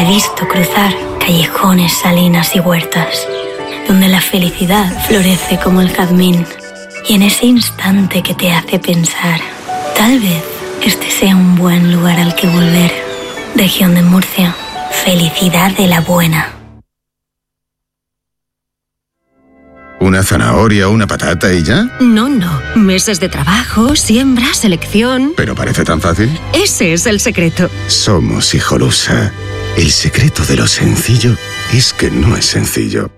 he visto cruzar callejones, salinas y huertas, donde la felicidad florece como el jazmín. Y en ese instante que te hace pensar, tal vez este sea un buen lugar al que volver. Región de Murcia, felicidad de la buena. ¿Una zanahoria, una patata y ya? No. Meses de trabajo, siembra, selección... ¿Pero parece tan fácil? Ese es el secreto. Somos Hijolusa. El secreto de lo sencillo es que no es sencillo.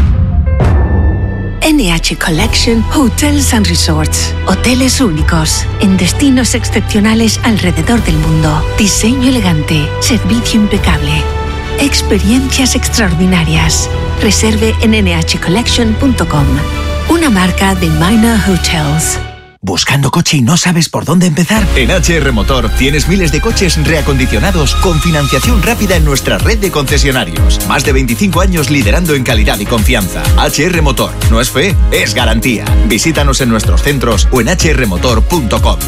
NH Collection Hotels and Resorts. Hoteles únicos, en destinos excepcionales alrededor del mundo. Diseño elegante, servicio impecable. Experiencias extraordinarias. Reserve en nhcollection.com. Una marca de Minor Hotels. ¿Buscando coche y no sabes por dónde empezar? En HR Motor tienes miles de coches reacondicionados con financiación rápida en nuestra red de concesionarios. Más de 25 años liderando en calidad y confianza. HR Motor. No es fe, es garantía. Visítanos en nuestros centros o en hrmotor.com.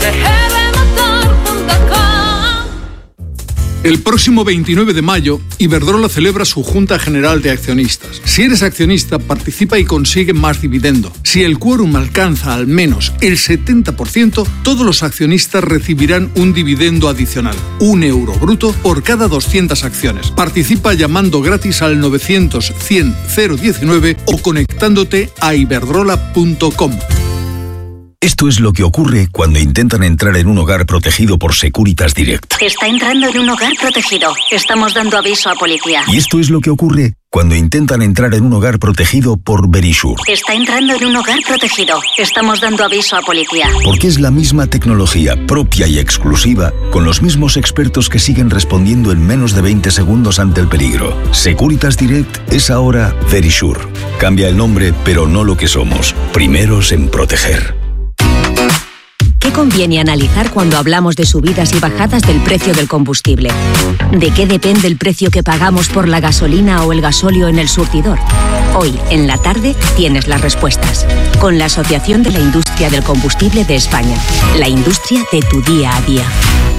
El próximo 29 de mayo, Iberdrola celebra su Junta General de Accionistas. Si eres accionista, participa y consigue más dividendo. Si el quórum alcanza al menos el 70%, todos los accionistas recibirán un dividendo adicional, €1 bruto por cada 200 acciones. Participa llamando gratis al 900 100 019 o conectándote a iberdrola.com. Esto es lo que ocurre cuando intentan entrar en un hogar protegido por Securitas Direct. Está entrando en un hogar protegido. Estamos dando aviso a policía. Y esto es lo que ocurre cuando intentan entrar en un hogar protegido por Verisure. Está entrando en un hogar protegido. Estamos dando aviso a policía. Porque es la misma tecnología propia y exclusiva, con los mismos expertos que siguen respondiendo en menos de 20 segundos ante el peligro. Securitas Direct es ahora Verisure. Cambia el nombre, pero no lo que somos. Primeros en proteger. ¿Qué conviene analizar cuando hablamos de subidas y bajadas del precio del combustible? ¿De qué depende el precio que pagamos por la gasolina o el gasóleo en el surtidor? Hoy, en la tarde, tienes las respuestas. Con la Asociación de la Industria del Combustible de España. La industria de tu día a día.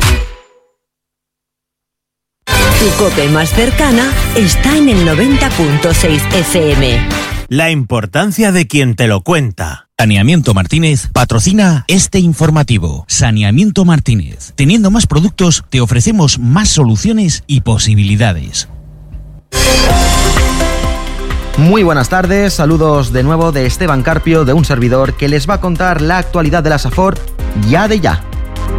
Tu COPE más cercana está en el 90.6 FM. La importancia de quien te lo cuenta. Saneamiento Martínez patrocina este informativo. Saneamiento Martínez. Teniendo más productos, te ofrecemos más soluciones y posibilidades. Muy buenas tardes, saludos de nuevo de Esteban Carpio, de un servidor que les va a contar la actualidad de la Safor ya de ya.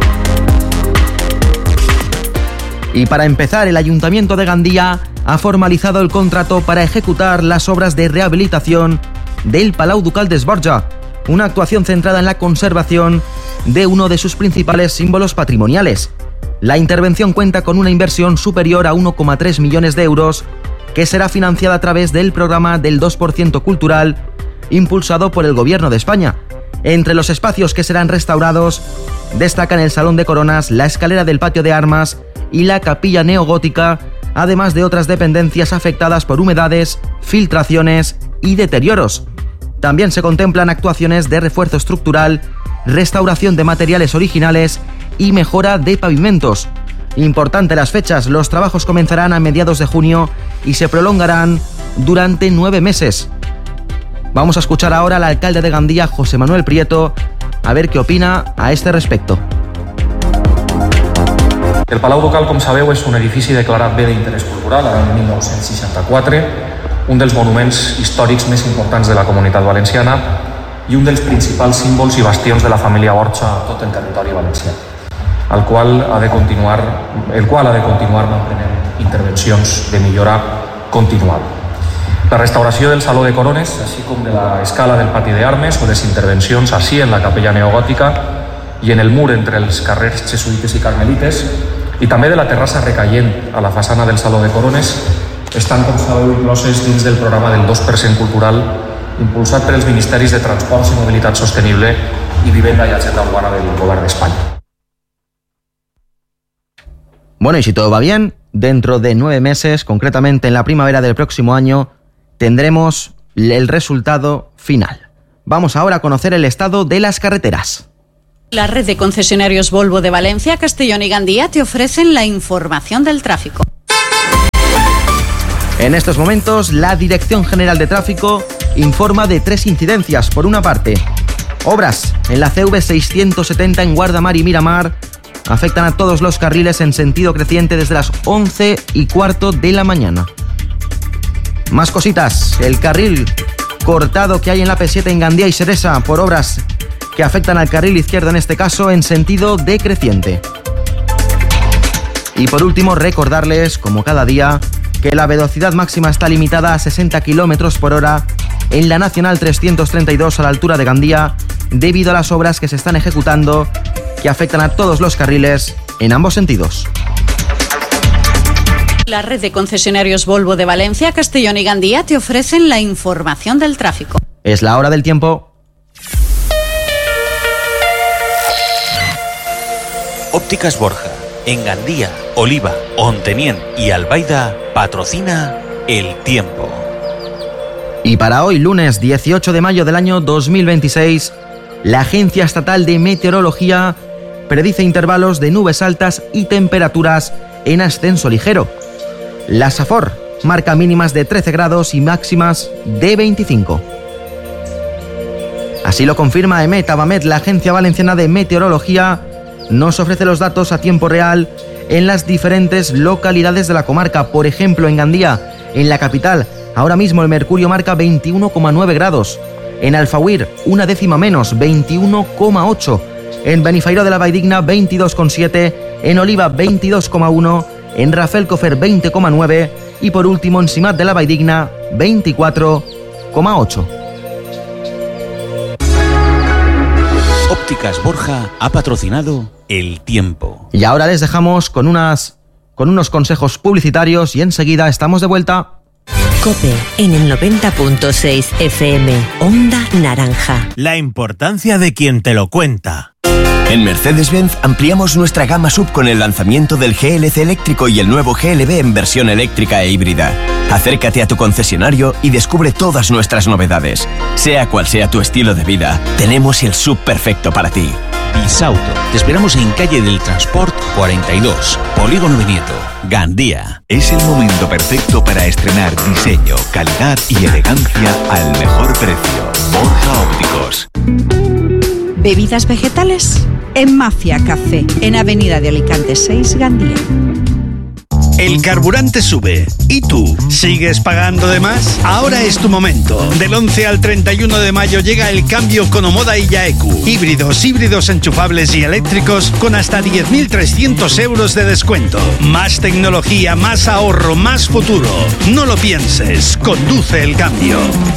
Y para empezar, el Ayuntamiento de Gandía ha formalizado el contrato para ejecutar las obras de rehabilitación del Palau Ducal d'Esborja, una actuación centrada en la conservación de uno de sus principales símbolos patrimoniales. La intervención cuenta con una inversión superior a 1,3 millones de euros que será financiada a través del programa del 2% cultural impulsado por el Gobierno de España. Entre los espacios que serán restaurados destacan el Salón de Coronas, la escalera del patio de armas y la capilla neogótica, además de otras dependencias afectadas por humedades, filtraciones y deterioros. También se contemplan actuaciones de refuerzo estructural, restauración de materiales originales y mejora de pavimentos. Importante las fechas, los trabajos comenzarán a mediados de junio y se prolongarán durante 9 meses. Vamos a escuchar ahora al alcalde de Gandía, José Manuel Prieto, a ver qué opina a este respecto. El Palau Ducal, com sabeu, és un edifici declarat bé d'interès cultural l'any 1964, un dels monuments històrics més importants de la Comunitat Valenciana i un dels principals símbols i bastions de la família Borja a tot el territori valencià, el qual ha de continuar mantenint intervencions de millora continuada. La restauració del Saló de Corones, així com de l'escala del pati d'armes o les intervencions així en la capella neogòtica i en el mur entre els carrers jesuïtes i carmelites, i també de la terrassa recaient a la façana del Saló de Corones, estan, com sabeu, incloses dins del programa del 2% cultural impulsat per els Ministeris de Transports i Mobilitat Sostenible i Vivenda i Agenda Urbana del Govern d'Espanya. Bueno, y si todo va bien, dentro de 9 meses, concretamente en la primavera del próximo año, tendremos el resultado final. Vamos ahora a conocer el estado de las carreteras. La red de concesionarios Volvo de Valencia, Castellón y Gandía te ofrecen la información del tráfico. En estos momentos, la Dirección General de Tráfico informa de 3 incidencias. Por una parte, obras en la CV 670 en Guardamar y Miramar afectan a todos los carriles en sentido creciente desde las 11:15 de la mañana. Más cositas, el carril cortado que hay en la P7 en Gandía y Seresa por obras que afectan al carril izquierdo, en este caso en sentido decreciente. Y por último, recordarles, como cada día, que la velocidad máxima está limitada a 60 km por hora en la Nacional 332 a la altura de Gandía, debido a las obras que se están ejecutando que afectan a todos los carriles en ambos sentidos. La red de concesionarios Volvo de Valencia, Castellón y Gandía te ofrecen la información del tráfico. Es la hora del tiempo. Ópticas Borja, en Gandía, Oliva, Ontenien y Albaida, patrocina el tiempo. Y para hoy, lunes 18 de mayo del año 2026, la Agencia Estatal de Meteorología predice intervalos de nubes altas y temperaturas en ascenso ligero. La SAFOR marca mínimas de 13 grados y máximas de 25. Así lo confirma EMET Abamet, la Agencia Valenciana de Meteorología nos ofrece los datos a tiempo real en las diferentes localidades de la comarca. Por ejemplo, en Gandía, en la capital, ahora mismo el mercurio marca 21,9 grados. En Alfauir, una décima menos, 21,8. En Benifairó de la Valldigna, 22,7. En Oliva, 22,1. En Rafelcofer, 20,9. Y por último, en Simat de la Valldigna, 24,8. Ópticas Borja ha patrocinado el tiempo. Y ahora les dejamos con unos consejos publicitarios y enseguida estamos de vuelta. COPE en el 90.6 FM, Onda Naranja. La importancia de quien te lo cuenta. En Mercedes-Benz ampliamos nuestra gama sub con el lanzamiento del GLC eléctrico y el nuevo GLB en versión eléctrica e híbrida. Acércate a tu concesionario y descubre todas nuestras novedades. Sea cual sea tu estilo de vida, tenemos el sub perfecto para ti. Bisauto, te esperamos en calle del Transport 42, Polígono Vinieto, Gandía. Es el momento perfecto para estrenar diseño, calidad y elegancia al mejor precio. Borja Ópticos. ¿Bebidas vegetales? En Mafia Café, en Avenida de Alicante 6, Gandía. El carburante sube. ¿Y tú? ¿Sigues pagando de más? Ahora es tu momento. Del 11 al 31 de mayo llega el cambio con Omoda y Yaeku. Híbridos enchufables y eléctricos con hasta 10.300 euros de descuento. Más tecnología, más ahorro, más futuro. No lo pienses. Conduce el cambio.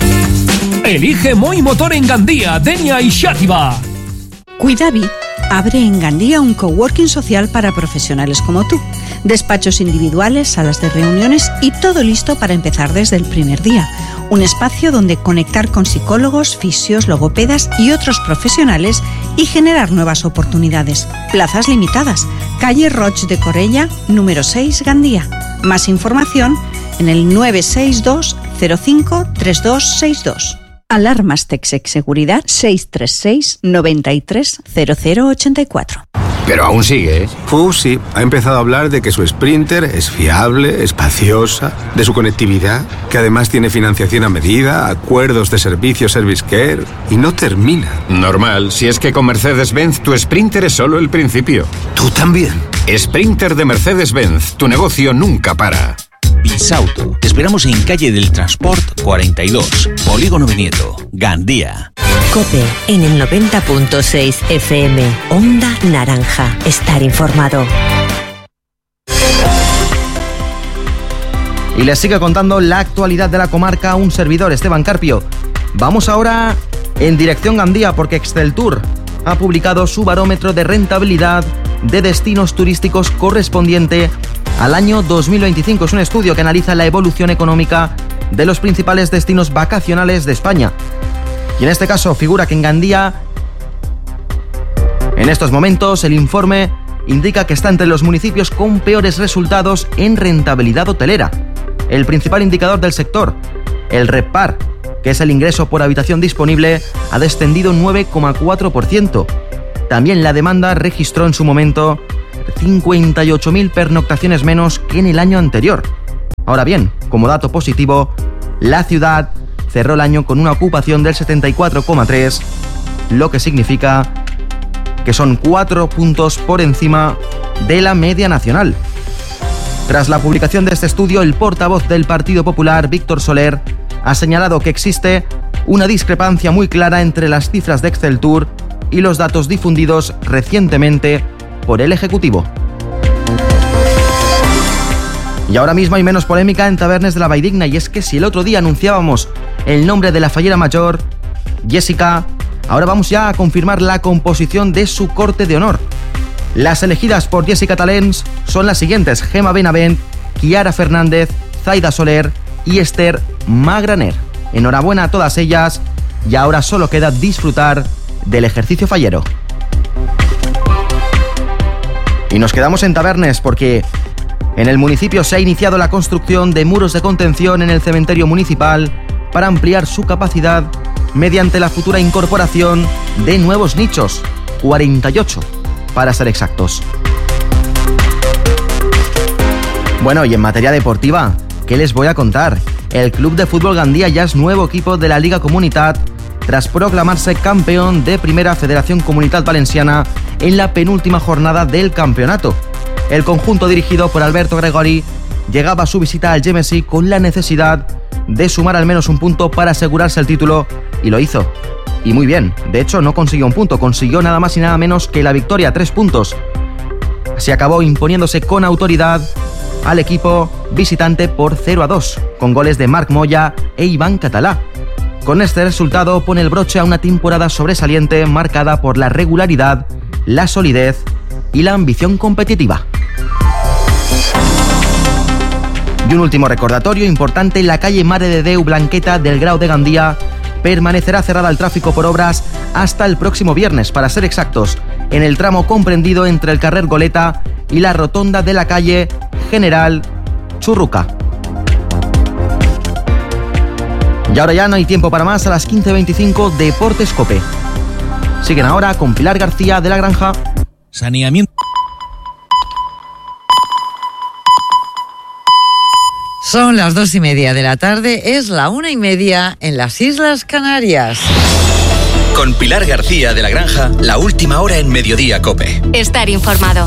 Elige Moi Motor en Gandía, Denia y Xàtiva. Cuidavi abre en Gandía un coworking social para profesionales como tú. Despachos individuales, salas de reuniones y todo listo para empezar desde el primer día. Un espacio donde conectar con psicólogos, fisios, logopedas y otros profesionales y generar nuevas oportunidades. Plazas limitadas. Calle Roig de Corella, número 6, Gandía. Más información en el 962 05 3262. Alarmas Texec Seguridad 636 93 0084. Pero aún sigue, ¿eh? Sí, ha empezado a hablar de que su Sprinter es fiable, espaciosa, de su conectividad, que además tiene financiación a medida, acuerdos de servicio Service Care, y no termina. Normal, si es que con Mercedes-Benz tu Sprinter es solo el principio. ¿Tú también? Sprinter de Mercedes-Benz, tu negocio nunca para. Bisauto, te esperamos en calle del Transport 42, Polígono Vinieto, Gandía. COPE en el 90.6 FM, Onda Naranja. Estar informado. Y les sigue contando la actualidad de la comarca un servidor, Esteban Carpio. Vamos ahora en dirección Gandía porque Exceltur ha publicado su barómetro de rentabilidad de destinos turísticos correspondiente al año 2025. Es un estudio que analiza la evolución económica de los principales destinos vacacionales de España. Y en este caso figura que en Gandía, en estos momentos, el informe indica que está entre los municipios con peores resultados en rentabilidad hotelera. El principal indicador del sector, el RevPAR, que es el ingreso por habitación disponible, ha descendido 9,4%. También la demanda registró en su momento 58.000 pernoctaciones menos que en el año anterior. Ahora bien, Como dato positivo, la ciudad cerró el año con una ocupación del 74,3%, lo que significa que son 4 puntos por encima de la media nacional. Tras la publicación de este estudio, el portavoz del Partido Popular, Víctor Soler, ha señalado que existe una discrepancia muy clara entre las cifras de Exceltur y los datos difundidos recientemente por el Ejecutivo. Y ahora mismo hay menos polémica en Tabernes de la Valldigna, y es que si el otro día anunciábamos el nombre de la fallera mayor, Jessica, ahora vamos ya a confirmar la composición de su corte de honor. Las elegidas por Jessica Talents son las siguientes: Gemma Benavent, Kiara Fernández, Zaida Soler y Esther Magraner. Enhorabuena a todas ellas, y ahora solo queda disfrutar del ejercicio fallero. Y nos quedamos en Tabernes porque en el municipio se ha iniciado la construcción de muros de contención en el cementerio municipal para ampliar su capacidad mediante la futura incorporación de nuevos nichos, 48 para ser exactos. Bueno, y en materia deportiva, ¿qué les voy a contar? El Club de Fútbol Gandía ya es nuevo equipo de la Liga Comunitat tras proclamarse campeón de Primera Federación Comunitat Valenciana en la penúltima jornada del campeonato. El conjunto dirigido por Alberto Gregori llegaba a su visita al Gemesí con la necesidad de sumar al menos un punto para asegurarse el título, y lo hizo. Y muy bien, de hecho no consiguió un punto, consiguió nada más y nada menos que la victoria, 3 puntos. Se acabó imponiéndose con autoridad al equipo visitante por 0-2, con goles de Marc Moya e Iván Catalá. Con este resultado pone el broche a una temporada sobresaliente marcada por la regularidad, la solidez y la ambición competitiva. Y un último recordatorio importante: la calle Mare de Déu Blanqueta del Grau de Gandía permanecerá cerrada al tráfico por obras hasta el próximo viernes, para ser exactos, en el tramo comprendido entre el carrer Goleta y la rotonda de la calle General Churruca. Y ahora ya no hay tiempo para más. A las 15:25, Deportes COPE. Siguen ahora con Pilar García de La Granja. Saneamiento. Son las 2:30 de la tarde, es la 1:30 en las Islas Canarias. Con Pilar García de La Granja, la última hora en Mediodía COPE. Estar informado.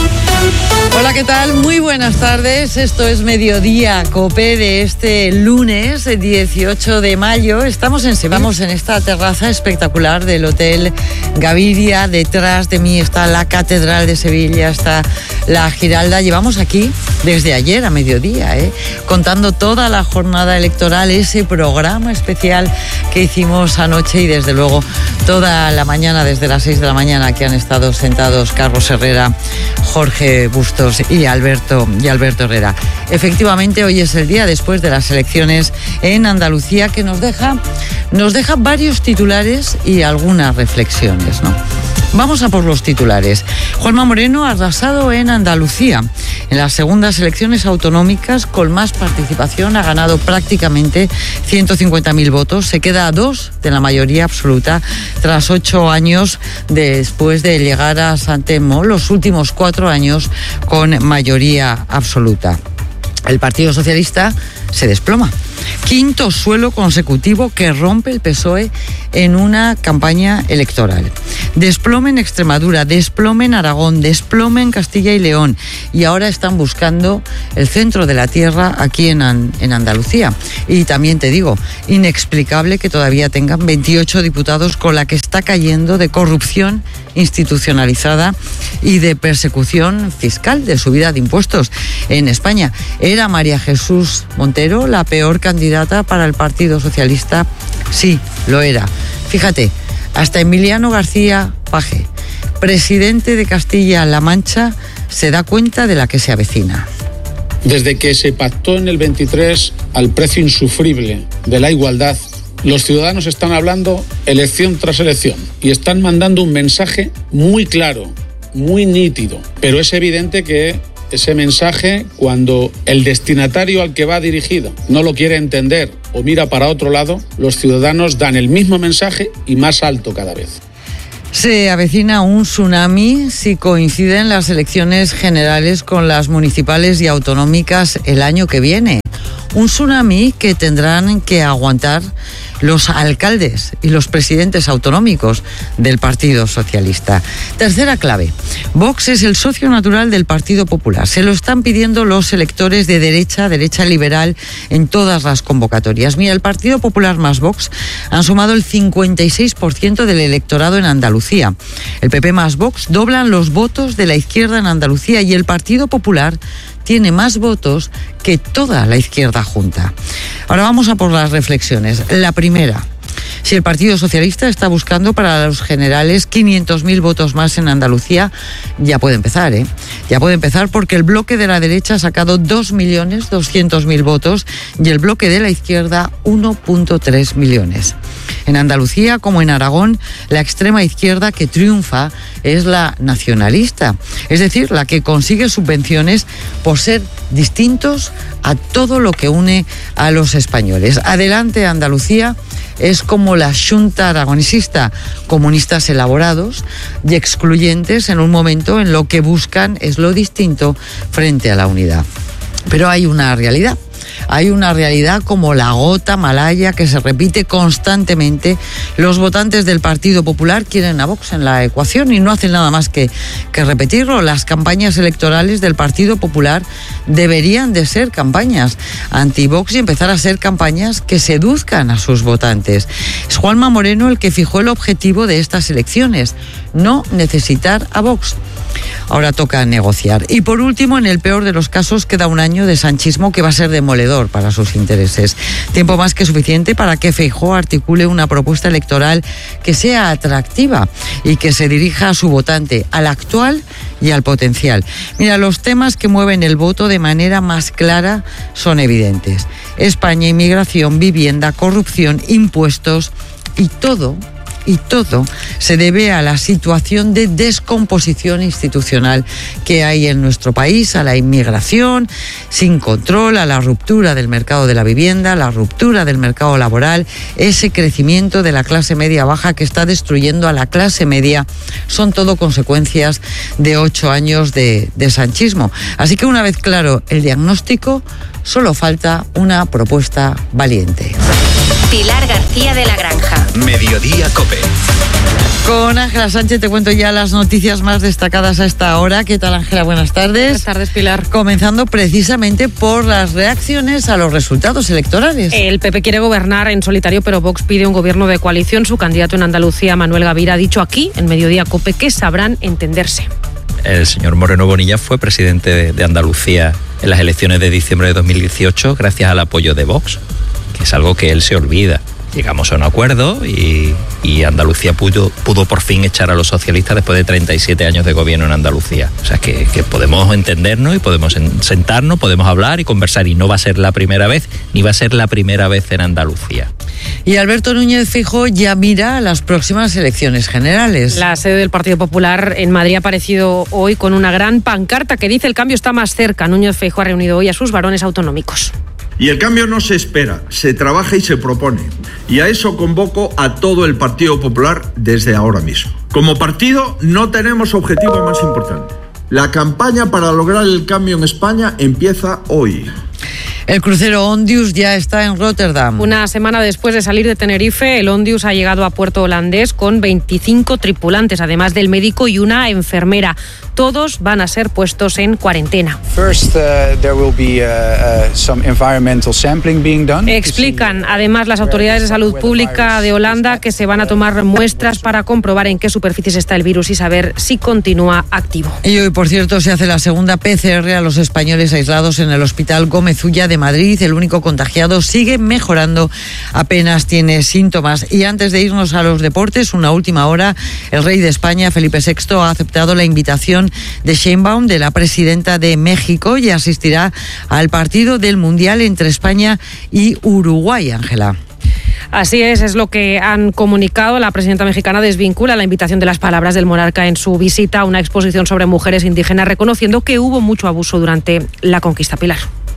Hola, ¿qué tal? Muy buenas tardes. Esto es Mediodía COPE de este lunes 18 de mayo. Estamos en esta terraza espectacular del Hotel Gaviria. Detrás de mí está la Catedral de Sevilla, está la Giralda. Llevamos aquí desde ayer a mediodía, contando toda la jornada electoral, ese programa especial que hicimos anoche, y desde luego toda la mañana, desde las 6 de la mañana, que han estado sentados Carlos Herrera, Jorge Bustos y Alberto Herrera. Efectivamente, hoy es el día después de las elecciones en Andalucía, que nos deja varios titulares y algunas reflexiones, ¿no? Vamos a por los titulares. Juanma Moreno ha arrasado en Andalucía. En las segundas elecciones autonómicas con más participación ha ganado prácticamente 150.000 votos. Se queda a 2 de la mayoría absoluta tras 8 años después de llegar a Sant Telmo, los últimos 4 años con mayoría absoluta. El Partido Socialista se desploma. Quinto suelo consecutivo que rompe el PSOE en una campaña electoral. Desplome en Extremadura, desplome en Aragón, desplome en Castilla y León, y ahora están buscando el centro de la tierra aquí en Andalucía. Y también te digo, inexplicable que todavía tengan 28 diputados con la que está cayendo de corrupción institucionalizada y de persecución fiscal, de subida de impuestos en España. ¿Era María Jesús Montero la peor candidata para el Partido Socialista? Sí, lo era. Fíjate, hasta Emiliano García Paje, presidente de Castilla-La Mancha, se da cuenta de la que se avecina. Desde que se pactó en el 23 al precio insufrible de la igualdad, los ciudadanos están hablando elección tras elección y están mandando un mensaje muy claro, muy nítido, pero es evidente que ese mensaje, cuando el destinatario al que va dirigido no lo quiere entender o mira para otro lado, los ciudadanos dan el mismo mensaje y más alto cada vez. Se avecina un tsunami si coinciden las elecciones generales con las municipales y autonómicas el año que viene. Un tsunami que tendrán que aguantar los alcaldes y los presidentes autonómicos del Partido Socialista. Tercera clave. Vox es el socio natural del Partido Popular. Se lo están pidiendo los electores de derecha liberal en todas las convocatorias. Mira, el Partido Popular más Vox han sumado el 56% del electorado en Andalucía. El PP más Vox doblan los votos de la izquierda en Andalucía y el Partido Popular tiene más votos que toda la izquierda junta. Ahora vamos a por las reflexiones. La primera. Si el Partido Socialista está buscando para los generales 500.000 votos más en Andalucía, ya puede empezar, ¿eh? Ya puede empezar porque el bloque de la derecha ha sacado 2.200.000 votos y el bloque de la izquierda 1,3 millones. En Andalucía, como en Aragón, la extrema izquierda que triunfa es la nacionalista, es decir, la que consigue subvenciones por ser distintos a todo lo que une a los españoles. Adelante Andalucía es como la Xunta aragonesista, comunistas elaborados y excluyentes en un momento en lo que buscan es lo distinto frente a la unidad. Pero hay una realidad. Hay una realidad como la gota malaya que se repite constantemente. Los votantes del Partido Popular quieren a Vox en la ecuación y no hacen nada más que repetirlo. Las campañas electorales del Partido Popular deberían de ser campañas anti-Vox y empezar a ser campañas que seduzcan a sus votantes. Es Juanma Moreno el que fijó el objetivo de estas elecciones, no necesitar a Vox. Ahora toca negociar. Y por último, en el peor de los casos, queda un año de sanchismo que va a ser demoledor para sus intereses. Tiempo más que suficiente para que Feijóo articule una propuesta electoral que sea atractiva y que se dirija a su votante, al actual y al potencial. Mira, los temas que mueven el voto de manera más clara son evidentes. España, inmigración, vivienda, corrupción, impuestos y todo se debe a la situación de descomposición institucional que hay en nuestro país, a la inmigración sin control, a la ruptura del mercado de la vivienda, la ruptura del mercado laboral, ese crecimiento de la clase media baja que está destruyendo a la clase media. Son todo consecuencias de 8 años de sanchismo. Así que una vez claro el diagnóstico, solo falta una propuesta valiente. Pilar García de la Granja. Mediodía COPE. Con Ángela Sánchez te cuento ya las noticias más destacadas a esta hora. ¿Qué tal, Ángela? Buenas tardes. Buenas tardes, Pilar. Comenzando precisamente por las reacciones a los resultados electorales. El PP quiere gobernar en solitario, pero Vox pide un gobierno de coalición. Su candidato en Andalucía, Manuel Gavira, ha dicho aquí, en Mediodía COPE, que sabrán entenderse. El señor Moreno Bonilla fue presidente de Andalucía en las elecciones de diciembre de 2018 gracias al apoyo de Vox, que es algo que él se olvida. Llegamos a un acuerdo y Andalucía pudo por fin echar a los socialistas después de 37 años de gobierno en Andalucía. O sea, que podemos entendernos y podemos sentarnos, podemos hablar y conversar. Y no va a ser la primera vez, ni va a ser la primera vez en Andalucía. Y Alberto Núñez Feijóo ya mira a las próximas elecciones generales. La sede del Partido Popular en Madrid ha aparecido hoy con una gran pancarta que dice: el cambio está más cerca. Núñez Feijóo ha reunido hoy a sus varones autonómicos. Y el cambio no se espera, se trabaja y se propone. Y a eso convoco a todo el Partido Popular desde ahora mismo. Como partido no tenemos objetivo más importante. La campaña para lograr el cambio en España empieza hoy. El crucero Ondius ya está en Rotterdam. Una semana después de salir de Tenerife, el Ondius ha llegado a puerto holandés con 25 tripulantes, además del médico y una enfermera. Todos van a ser puestos en cuarentena. Explican además las autoridades de salud pública de Holanda que se van a tomar muestras para comprobar en qué superficies está el virus y saber si continúa activo. Y hoy, por cierto, se hace la segunda PCR a los españoles aislados en el Hospital Gómez Ulla de Madrid. El único contagiado sigue mejorando, apenas tiene síntomas. Y antes de irnos a los deportes, una última hora, el rey de España, Felipe VI, ha aceptado la invitación de Sheinbaum, de la presidenta de México, y asistirá al partido del Mundial entre España y Uruguay, Ángela. Así es lo que han comunicado. La presidenta mexicana desvincula la invitación de las palabras del monarca en su visita a una exposición sobre mujeres indígenas, reconociendo que hubo mucho abuso durante la conquista. Pilar.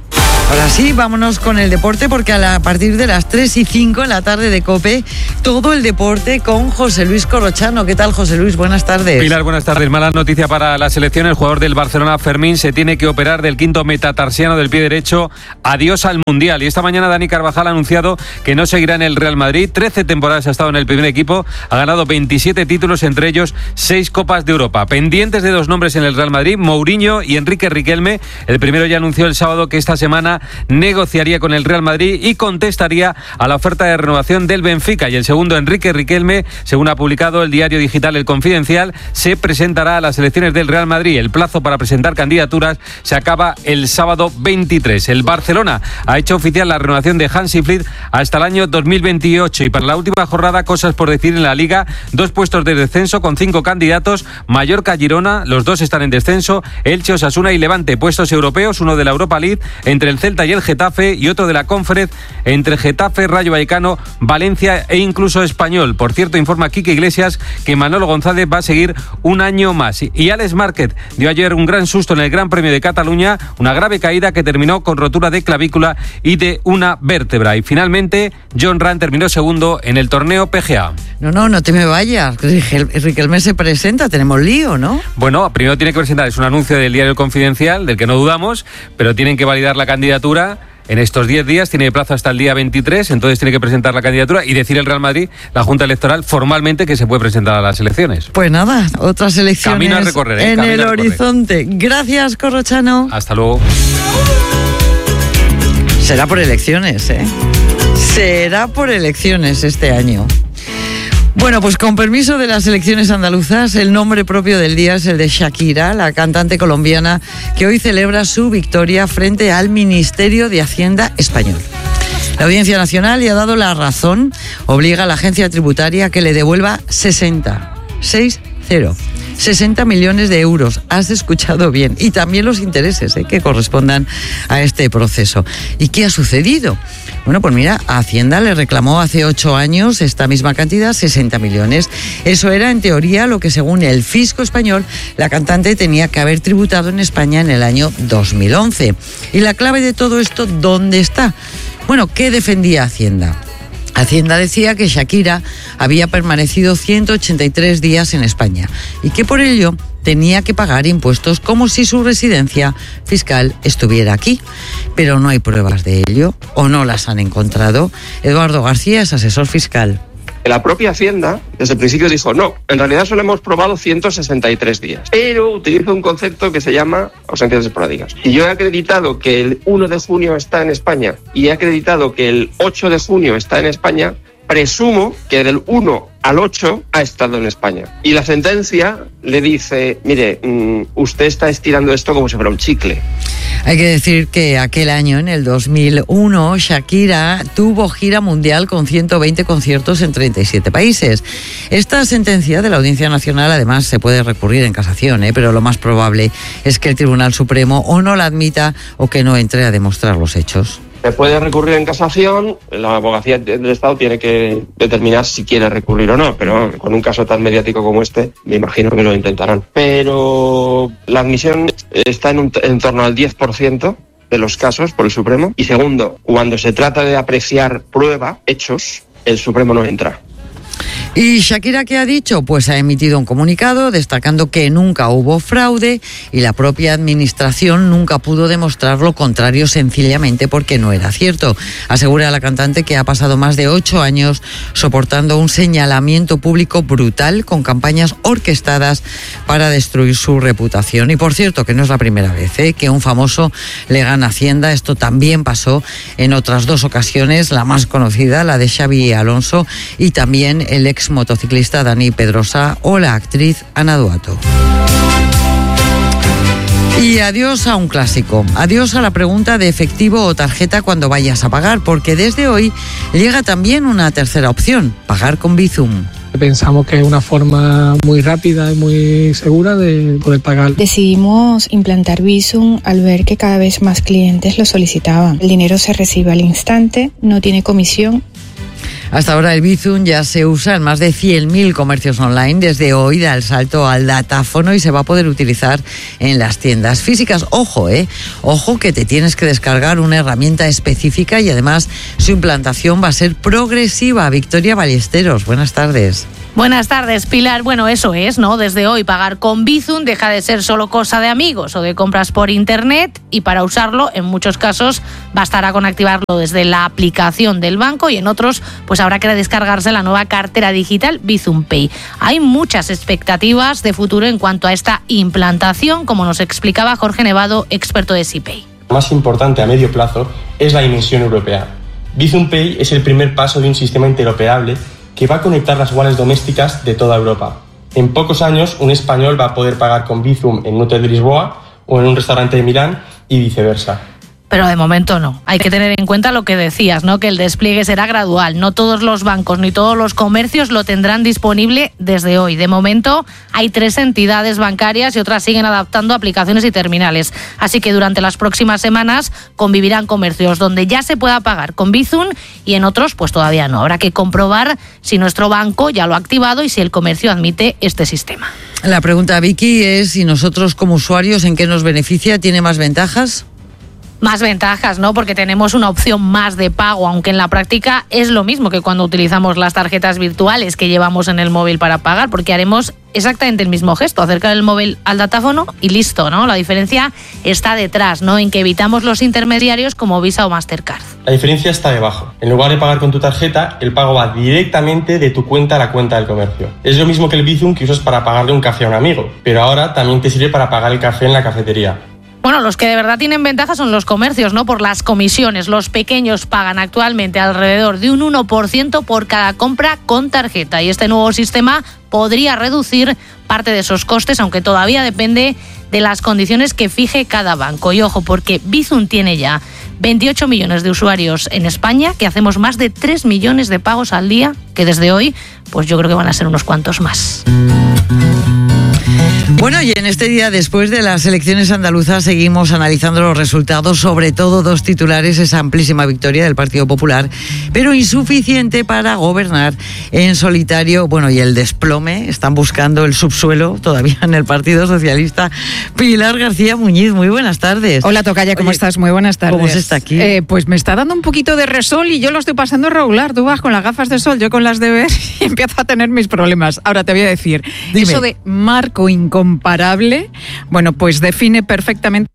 Ahora sí, vámonos con el deporte, porque a partir de las 3:05 en la tarde de COPE, todo el deporte con José Luis Corrochano. ¿Qué tal, José Luis? Buenas tardes. Pilar, buenas tardes. Mala noticia para la selección. El jugador del Barcelona, Fermín, se tiene que operar del quinto metatarsiano del pie derecho. Adiós al Mundial. Y esta mañana Dani Carvajal ha anunciado que no seguirá en el Real Madrid. 13 temporadas ha estado en el primer equipo. Ha ganado 27 títulos, entre ellos 6 Copas de Europa. Pendientes de 2 nombres en el Real Madrid, Mourinho y Enrique Riquelme. El primero ya anunció el sábado que esta semana negociaría con el Real Madrid y contestaría a la oferta de renovación del Benfica. Y el segundo, Enrique Riquelme, según ha publicado el diario digital El Confidencial, se presentará a las elecciones del Real Madrid. El plazo para presentar candidaturas se acaba el sábado 23. El Barcelona ha hecho oficial la renovación de Hansi Flick hasta el año 2028. Y para la última jornada, cosas por decir en la Liga: 2 puestos de descenso con 5 candidatos. Mallorca, Girona, los 2 están en descenso. Elche, Osasuna y Levante, puestos europeos, uno de la Europa League entre el Celta y el Getafe, y otro de la Conference entre Getafe, Rayo Vallecano, Valencia e incluso Español. Por cierto, informa Quique Iglesias que Manolo González va a seguir un año más. Y Alex Márquez dio ayer un gran susto en el Gran Premio de Cataluña, una grave caída que terminó con rotura de clavícula y de una vértebra. Y finalmente, John Ram terminó segundo en el torneo PGA. No te me vayas. Riquelme se presenta, tenemos lío, ¿no? Bueno, primero tiene que presentar, es un anuncio del diario El Confidencial, del que no dudamos, pero tienen que validar la candidatura. En estos 10 días tiene plazo hasta el día 23, entonces tiene que presentar la candidatura y decir el Real Madrid, la Junta Electoral, formalmente que se puede presentar a las elecciones. Pues nada, otras elecciones camino a recorrer, en el horizonte. Gracias, Corrochano. Hasta luego. Será por elecciones, ¿eh? Será por elecciones este año. Bueno, pues con permiso de las elecciones andaluzas, el nombre propio del día es el de Shakira, la cantante colombiana que hoy celebra su victoria frente al Ministerio de Hacienda español. La Audiencia Nacional le ha dado la razón, obliga a la agencia tributaria a que le devuelva 60 millones de euros. Has escuchado bien. Y también los intereses que correspondan a este proceso. ¿Y qué ha sucedido? Bueno, pues mira, Hacienda le reclamó hace 8 años esta misma cantidad, 60 millones. Eso era, en teoría, lo que según el fisco español, la cantante tenía que haber tributado en España en el año 2011. ¿Y la clave de todo esto dónde está? Bueno, ¿qué defendía Hacienda? Hacienda decía que Shakira había permanecido 183 días en España y que por ello tenía que pagar impuestos como si su residencia fiscal estuviera aquí. Pero no hay pruebas de ello, o no las han encontrado. Eduardo García es asesor fiscal. La propia Hacienda, desde el principio, dijo, no, en realidad solo hemos probado 163 días, pero utiliza un concepto que se llama ausencias esporádicas. Si yo he acreditado que el 1 de junio está en España y he acreditado que el 8 de junio está en España, presumo que del 1 al 8 ha estado en España. Y la sentencia le dice, mire, usted está estirando esto como si fuera un chicle. Hay que decir que aquel año, en el 2001, Shakira tuvo gira mundial con 120 conciertos en 37 países. Esta sentencia de la Audiencia Nacional, además, se puede recurrir en casación, pero lo más probable es que el Tribunal Supremo o no la admita o que no entre a demostrar los hechos. Se puede recurrir en casación, la abogacía del Estado tiene que determinar si quiere recurrir o no, pero con un caso tan mediático como este, me imagino que lo intentarán. Pero la admisión está en torno al 10% de los casos por el Supremo. Y segundo, cuando se trata de apreciar prueba, hechos, el Supremo no entra. ¿Y Shakira qué ha dicho? Pues ha emitido un comunicado destacando que nunca hubo fraude y la propia administración nunca pudo demostrar lo contrario, sencillamente porque no era cierto. Asegura la cantante que ha pasado más de 8 años soportando un señalamiento público brutal con campañas orquestadas para destruir su reputación. Y por cierto, que no es la primera vez que un famoso le gana Hacienda. Esto también pasó en otras 2 ocasiones, la más conocida, la de Xavi Alonso, y también el ex motociclista Dani Pedrosa o la actriz Ana Duato. Y adiós a un clásico, adiós a la pregunta de efectivo o tarjeta cuando vayas a pagar, porque desde hoy llega también una tercera opción, pagar con Bizum. Pensamos que es una forma muy rápida y muy segura de poder pagar. Decidimos implantar Bizum al ver que cada vez más clientes lo solicitaban. El dinero se recibe al instante, no tiene comisión. Hasta ahora el Bizum ya se usa en más de 100.000 comercios online. Desde hoy da el salto al datáfono y se va a poder utilizar en las tiendas físicas. Ojo, ojo que te tienes que descargar una herramienta específica y además su implantación va a ser progresiva. Victoria Ballesteros, buenas tardes. Buenas tardes, Pilar. Bueno, eso es, ¿no? Desde hoy pagar con Bizum deja de ser solo cosa de amigos o de compras por internet, y para usarlo, en muchos casos, bastará con activarlo desde la aplicación del banco, y en otros, pues habrá que descargarse la nueva cartera digital Bizum Pay. Hay muchas expectativas de futuro en cuanto a esta implantación, como nos explicaba Jorge Nevado, experto de SeaPay. Lo más importante a medio plazo es la dimensión europea. Bizum Pay es el primer paso de un sistema interoperable que va a conectar las wallets domésticas de toda Europa. En pocos años, un español va a poder pagar con Bizum en un hotel de Lisboa o en un restaurante de Milán y viceversa. Pero de momento no. Hay que tener en cuenta lo que decías, ¿no? Que el despliegue será gradual. No todos los bancos ni todos los comercios lo tendrán disponible desde hoy. De momento hay 3 entidades bancarias y otras siguen adaptando aplicaciones y terminales. Así que durante las próximas semanas convivirán comercios donde ya se pueda pagar con Bizum y en otros pues todavía no. Habrá que comprobar si nuestro banco ya lo ha activado y si el comercio admite este sistema. La pregunta, Vicky, es si nosotros como usuarios, ¿en qué nos beneficia? ¿Tiene más ventajas? Más ventajas, ¿no? Porque tenemos una opción más de pago, aunque en la práctica es lo mismo que cuando utilizamos las tarjetas virtuales que llevamos en el móvil para pagar, porque haremos exactamente el mismo gesto, acercar el móvil al datáfono y listo, ¿no? La diferencia está detrás, ¿no? En que evitamos los intermediarios como Visa o Mastercard. La diferencia está debajo. En lugar de pagar con tu tarjeta, el pago va directamente de tu cuenta a la cuenta del comercio. Es lo mismo que el Bizum que usas para pagarle un café a un amigo, pero ahora también te sirve para pagar el café en la cafetería. Bueno, los que de verdad tienen ventaja son los comercios, ¿no? Por las comisiones. Los pequeños pagan actualmente alrededor de un 1% por cada compra con tarjeta, y este nuevo sistema podría reducir parte de esos costes, aunque todavía depende de las condiciones que fije cada banco. Y ojo, porque Bizum tiene ya 28 millones de usuarios en España, que hacemos más de 3 millones de pagos al día, que desde hoy, pues yo creo que van a ser unos cuantos más. Bueno, y en este día después de las elecciones andaluzas seguimos analizando los resultados, sobre todo 2 titulares: esa amplísima victoria del Partido Popular, pero insuficiente para gobernar en solitario. Bueno, y el desplome, están buscando el subsuelo todavía en el Partido Socialista. Pilar García Muñiz, muy buenas tardes. Hola, tocaya, ¿cómo estás? Muy buenas tardes. ¿Cómo se está aquí? Pues me está dando un poquito de resol y yo lo estoy pasando regular. Tú vas con las gafas de sol, yo con las de ver, y empiezo a tener mis problemas. Ahora te voy a decir, Dime. Eso de marco incomparable, bueno, pues define perfectamente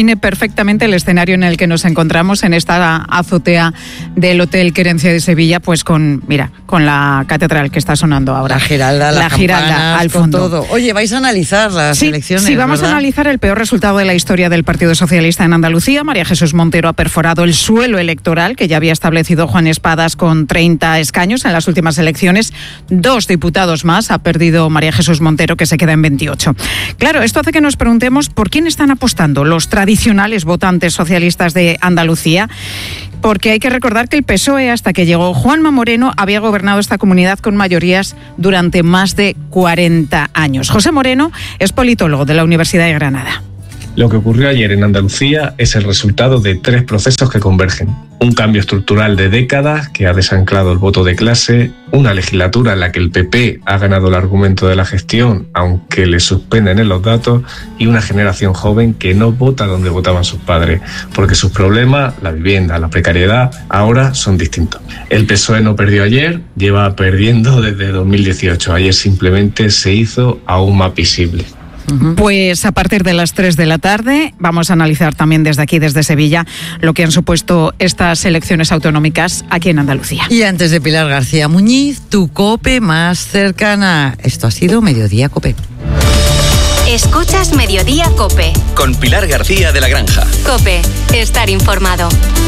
el escenario en el que nos encontramos en esta azotea del Hotel Querencia de Sevilla, pues con la catedral que está sonando ahora. La Giralda, la Giralda al fondo. Todo. Oye, vais a analizar las elecciones, Sí, vamos ¿verdad? a analizar el peor resultado de la historia del Partido Socialista en Andalucía. María Jesús Montero ha perforado el suelo electoral que ya había establecido Juan Espadas con 30 escaños en las últimas elecciones. 2 diputados más ha perdido María Jesús Montero, que se queda en 28. Claro, esto hace que nos preguntemos por quién están apostando los tradicionales votantes socialistas de Andalucía, porque hay que recordar que el PSOE, hasta que llegó Juanma Moreno, había gobernado esta comunidad con mayorías durante más de 40 años. José Moreno es politólogo de la Universidad de Granada. Lo que ocurrió ayer en Andalucía es el resultado de 3 procesos que convergen. Un cambio estructural de décadas que ha desanclado el voto de clase, una legislatura en la que el PP ha ganado el argumento de la gestión, aunque le suspenden en los datos, y una generación joven que no vota donde votaban sus padres, porque sus problemas, la vivienda, la precariedad, ahora son distintos. El PSOE no perdió ayer, lleva perdiendo desde 2018. Ayer simplemente se hizo aún más visible. Pues a partir de las 3 de la tarde vamos a analizar también desde aquí, desde Sevilla, lo que han supuesto estas elecciones autonómicas aquí en Andalucía. Y antes de Pilar García Muñiz, tu COPE más cercana. Esto ha sido Mediodía COPE. Escuchas Mediodía COPE. Con Pilar García de la Granja. COPE, estar informado.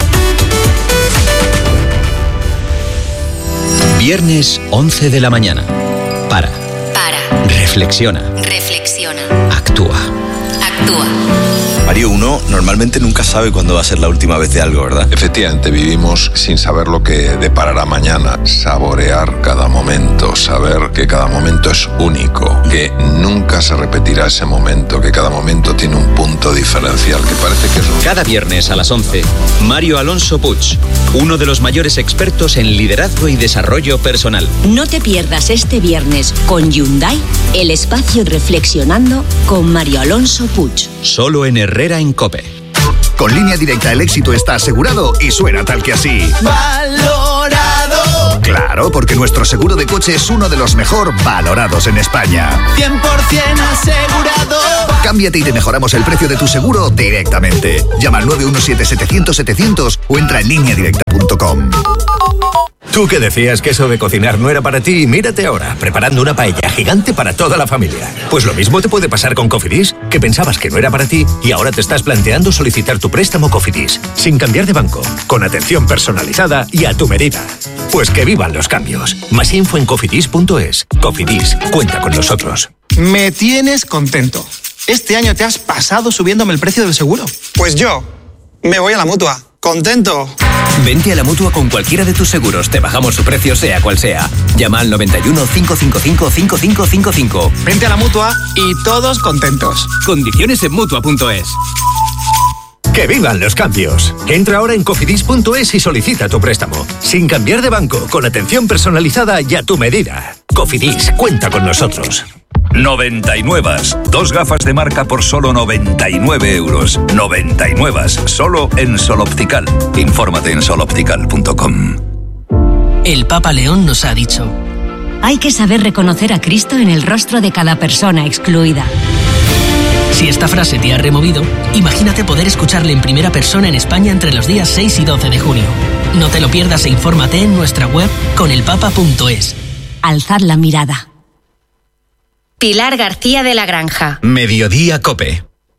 Viernes 11 de la mañana. Para. Reflexiona. Reflexiona. Actúa. Actúa. Mario, uno normalmente nunca sabe cuándo va a ser la última vez de algo, ¿verdad? Efectivamente, vivimos sin saber lo que deparará mañana. Saborear cada momento, saber que cada momento es único, que nunca se repetirá ese momento, que cada momento tiene un punto diferencial, que parece que es un... Cada viernes a las 11, Mario Alonso Puig, uno de los mayores expertos en liderazgo y desarrollo personal. No te pierdas este viernes con Hyundai el espacio Reflexionando con Mario Alonso Puig. Solo en Herrera en COPE. Con Línea Directa el éxito está asegurado y suena tal que así. ¡Valorado! Claro, porque nuestro seguro de coche es uno de los mejor valorados en España. 100% asegurado. Cámbiate y te mejoramos el precio de tu seguro directamente. Llama al 917-700-700 o entra en lineadirecta.com. Tú que decías que eso de cocinar no era para ti, mírate ahora, preparando una paella gigante para toda la familia. Pues lo mismo te puede pasar con Cofidis, que pensabas que no era para ti y ahora te estás planteando solicitar tu préstamo Cofidis, sin cambiar de banco, con atención personalizada y a tu medida. Pues que vivan los cambios. Más info en cofidis.es. Cofidis, cuenta con nosotros. Me tienes contento. Este año te has pasado subiéndome el precio del seguro. Pues yo me voy a la Mutua. ¡Contento! Vente a la Mutua con cualquiera de tus seguros. Te bajamos su precio sea cual sea. Llama al 91 555 5555. Vente a la Mutua y todos contentos. Condiciones en Mutua.es. ¡Que vivan los cambios! Entra ahora en cofidis.es y solicita tu préstamo. Sin cambiar de banco, con atención personalizada y a tu medida. Cofidis, cuenta con nosotros. 99. 2 gafas de marca por solo 99 euros. 99. Solo en Sol Optical. Infórmate en soloptical.com. El Papa León nos ha dicho: hay que saber reconocer a Cristo en el rostro de cada persona excluida. Si esta frase te ha removido, imagínate poder escucharle en primera persona en España entre los días 6 y 12 de junio. No te lo pierdas e infórmate en nuestra web conelpapa.es. Alzad la mirada. Pilar García de la Granja. Mediodía COPE.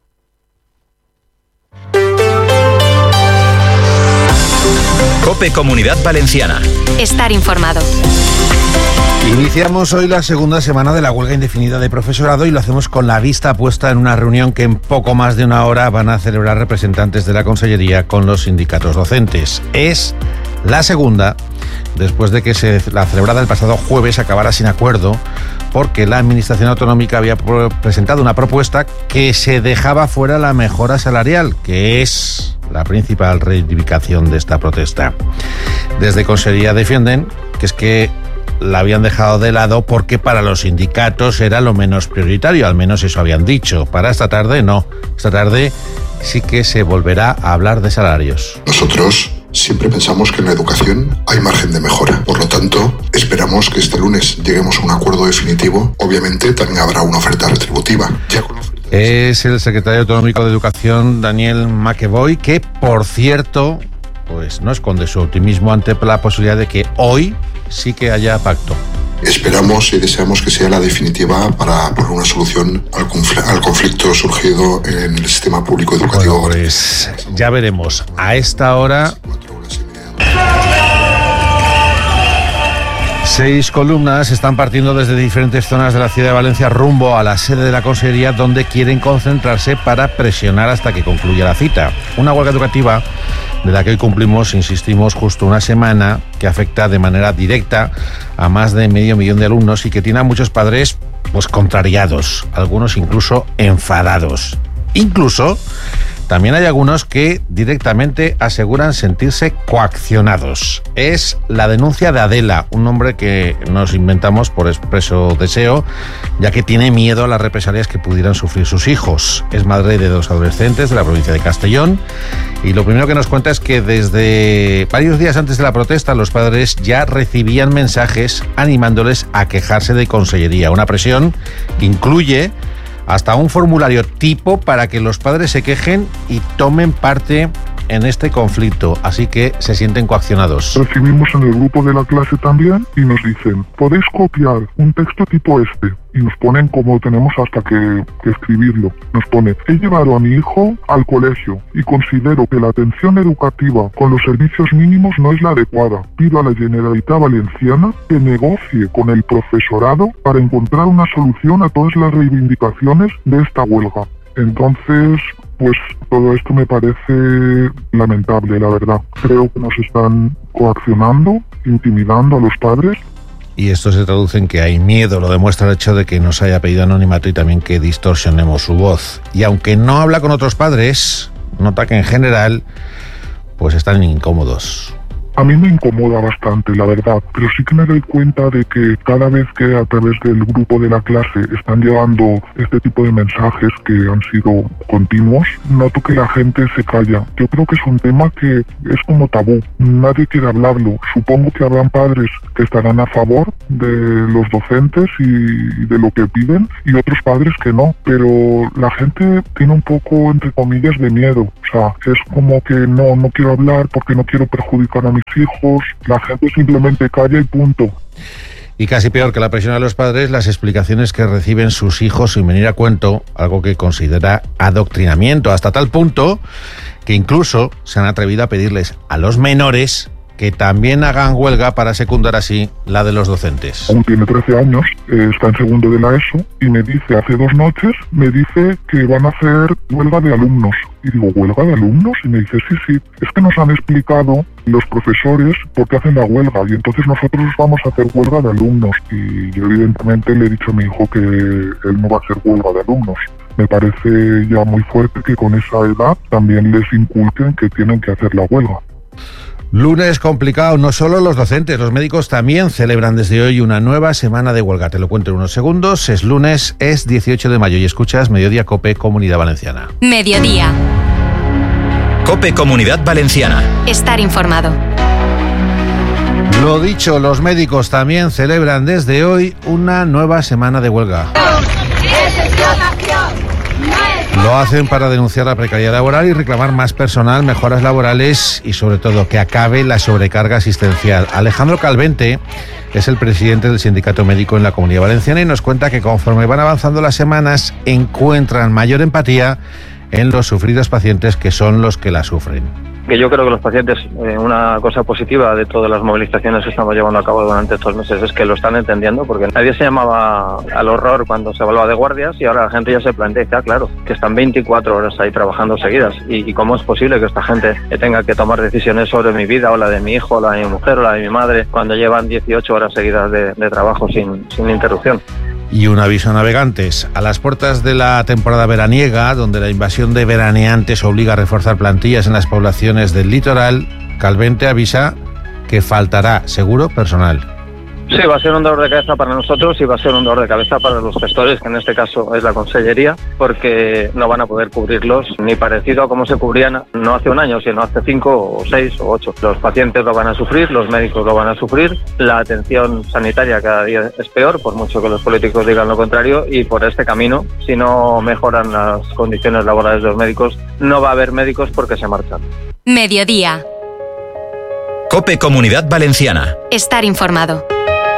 COPE Comunidad Valenciana. Estar informado. Iniciamos hoy la segunda semana de la huelga indefinida de profesorado y lo hacemos con la vista puesta en una reunión que en poco más de una hora van a celebrar representantes de la Consellería con los sindicatos docentes. Es la segunda después de que la celebrada el pasado jueves acabara sin acuerdo porque la Administración Autonómica había presentado una propuesta que se dejaba fuera la mejora salarial, que es la principal reivindicación de esta protesta. Desde Consellería defienden que es que la habían dejado de lado porque para los sindicatos era lo menos prioritario, al menos eso habían dicho. Para esta tarde no, esta tarde sí que se volverá a hablar de salarios. Nosotros siempre pensamos que en la educación hay margen de mejora. Por lo tanto, esperamos que este lunes lleguemos a un acuerdo definitivo. Obviamente también habrá una oferta retributiva. Es el secretario autonómico de Educación, Daniel McEvoy, que, por cierto, pues no esconde su optimismo ante la posibilidad de que hoy sí que haya pacto. Esperamos y deseamos que sea la definitiva para poner una solución al conflicto surgido en el sistema público educativo. Bueno, pues ya veremos. A esta hora 6 columnas están partiendo desde diferentes zonas de la ciudad de Valencia rumbo a la sede de la Consellería, donde quieren concentrarse para presionar hasta que concluya la cita. Una huelga educativa de la que hoy cumplimos, insistimos, justo una semana, que afecta de manera directa a más de 500.000 de alumnos y que tiene a muchos padres pues contrariados, algunos incluso enfadados. Incluso también hay algunos que directamente aseguran sentirse coaccionados. Es la denuncia de Adela, un nombre que nos inventamos por expreso deseo, ya que tiene miedo a las represalias que pudieran sufrir sus hijos. Es madre de 2 adolescentes de la provincia de Castellón y lo primero que nos cuenta es que desde varios días antes de la protesta los padres ya recibían mensajes animándoles a quejarse de Consellería, una presión que incluye hasta un formulario tipo para que los padres se quejen y tomen parte en este conflicto, así que se sienten coaccionados. Recibimos en el grupo de la clase también y nos dicen: podéis copiar un texto tipo este, y nos ponen como tenemos hasta que escribirlo. Nos pone: he llevado a mi hijo al colegio y considero que la atención educativa con los servicios mínimos no es la adecuada. Pido a la Generalitat Valenciana que negocie con el profesorado para encontrar una solución a todas las reivindicaciones de esta huelga. Entonces, Pues todo esto me parece lamentable, la verdad. Creo que nos están coaccionando, intimidando a los padres. Y esto se traduce en que hay miedo, lo demuestra el hecho de que nos haya pedido anonimato y también que distorsionemos su voz. Y aunque no habla con otros padres, nota que en general pues están incómodos. A mí me incomoda bastante, la verdad, pero sí que me doy cuenta de que cada vez que a través del grupo de la clase están llegando este tipo de mensajes que han sido continuos, noto que la gente se calla. Yo creo que es un tema que es como tabú, nadie quiere hablarlo. Supongo que habrán padres que estarán a favor de los docentes y de lo que piden, y otros padres que no, pero la gente tiene un poco, entre comillas, de miedo. O sea, es como que no quiero hablar porque no quiero perjudicar a mis hijos, la gente simplemente calla y punto. Y casi peor que la presión a los padres, las explicaciones que reciben sus hijos sin venir a cuento, algo que considera adoctrinamiento, hasta tal punto que incluso se han atrevido a pedirles a los menores que también hagan huelga para secundar así la de los docentes. Aún tiene 13 años, está en segundo de la ESO y me dice, hace 2 noches, me dice que van a hacer huelga de alumnos. Y digo, ¿huelga de alumnos? Y me dice, sí, es que nos han explicado los profesores por qué hacen la huelga y entonces nosotros vamos a hacer huelga de alumnos. Y yo evidentemente le he dicho a mi hijo que él no va a hacer huelga de alumnos. Me parece ya muy fuerte que con esa edad también les inculquen que tienen que hacer la huelga. Lunes complicado, no solo los docentes, los médicos también celebran desde hoy una nueva semana de huelga. Te lo cuento en unos segundos. Es lunes, es 18 de mayo y escuchas Mediodía COPE, Comunidad Valenciana. Mediodía. COPE, Comunidad Valenciana. Estar informado. Lo dicho, los médicos también celebran desde hoy una nueva semana de huelga. Lo hacen para denunciar la precariedad laboral y reclamar más personal, mejoras laborales y sobre todo que acabe la sobrecarga asistencial. Alejandro Calvente es el presidente del Sindicato Médico en la Comunidad Valenciana y nos cuenta que conforme van avanzando las semanas encuentran mayor empatía en los sufridos pacientes que son los que la sufren. Que yo creo que los pacientes, una cosa positiva de todas las movilizaciones que estamos llevando a cabo durante estos meses es que lo están entendiendo, porque nadie se llamaba al horror cuando se hablaba de guardias y ahora la gente ya se plantea, claro, que están 24 horas ahí trabajando seguidas y cómo es posible que esta gente tenga que tomar decisiones sobre mi vida o la de mi hijo, o la de mi mujer o la de mi madre cuando llevan 18 horas seguidas de trabajo sin interrupción. Y un aviso a navegantes. A las puertas de la temporada veraniega, donde la invasión de veraneantes obliga a reforzar plantillas en las poblaciones del litoral, Calvente avisa que faltará seguro personal. Sí, va a ser un dolor de cabeza para nosotros y va a ser un dolor de cabeza para los gestores, que en este caso es la Consellería, porque no van a poder cubrirlos ni parecido a cómo se cubrían no hace un año, sino hace 5 o 6 o 8. Los pacientes lo van a sufrir, los médicos lo van a sufrir, la atención sanitaria cada día es peor, por mucho que los políticos digan lo contrario, y por este camino, si no mejoran las condiciones laborales de los médicos, no va a haber médicos porque se marchan. Mediodía. COPE, Comunidad Valenciana. Estar informado.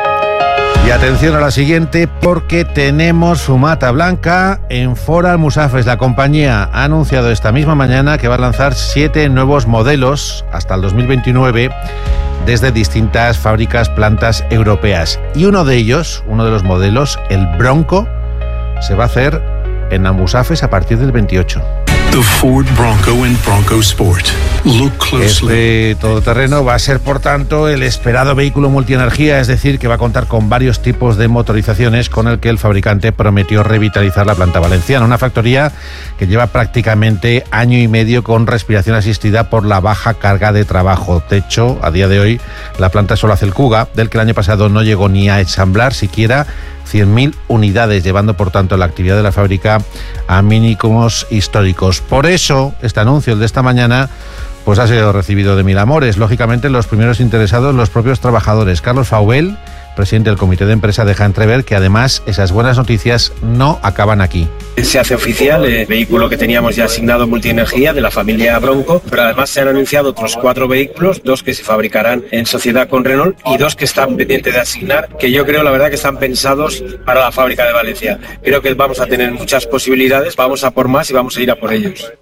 Y atención a la siguiente, porque tenemos fumata blanca en Ford Almusafes. La compañía ha anunciado esta misma mañana que va a lanzar 7 nuevos modelos hasta el 2029 desde distintas fábricas, plantas europeas. Y uno de ellos, uno de los modelos, el Bronco, se va a hacer en Almusafes a partir del 28. The Ford Bronco and Bronco Sport. Look closely. Este todoterreno va a ser, por tanto, el esperado vehículo multienergía, es decir, que va a contar con varios tipos de motorizaciones con el que el fabricante prometió revitalizar la planta valenciana. Una factoría que lleva prácticamente año y medio con respiración asistida por la baja carga de trabajo. De hecho, a día de hoy, la planta solo hace el Kuga, del que el año pasado no llegó ni a ensamblar siquiera 100.000 unidades, llevando por tanto la actividad de la fábrica a mínimos históricos. Por eso, este anuncio, el de esta mañana, pues ha sido recibido de mil amores. Lógicamente, los primeros interesados, los propios trabajadores. Carlos Faubel, presidente del comité de empresa, deja entrever que además esas buenas noticias no acaban aquí. Se hace oficial el vehículo que teníamos ya asignado multienergía de la familia Bronco, pero además se han anunciado otros 4 vehículos, 2 que se fabricarán en sociedad con Renault y 2 que están pendientes de asignar, que yo creo la verdad que están pensados para la fábrica de Valencia. Creo que vamos a tener muchas posibilidades, vamos a por más y vamos a ir a por ellos.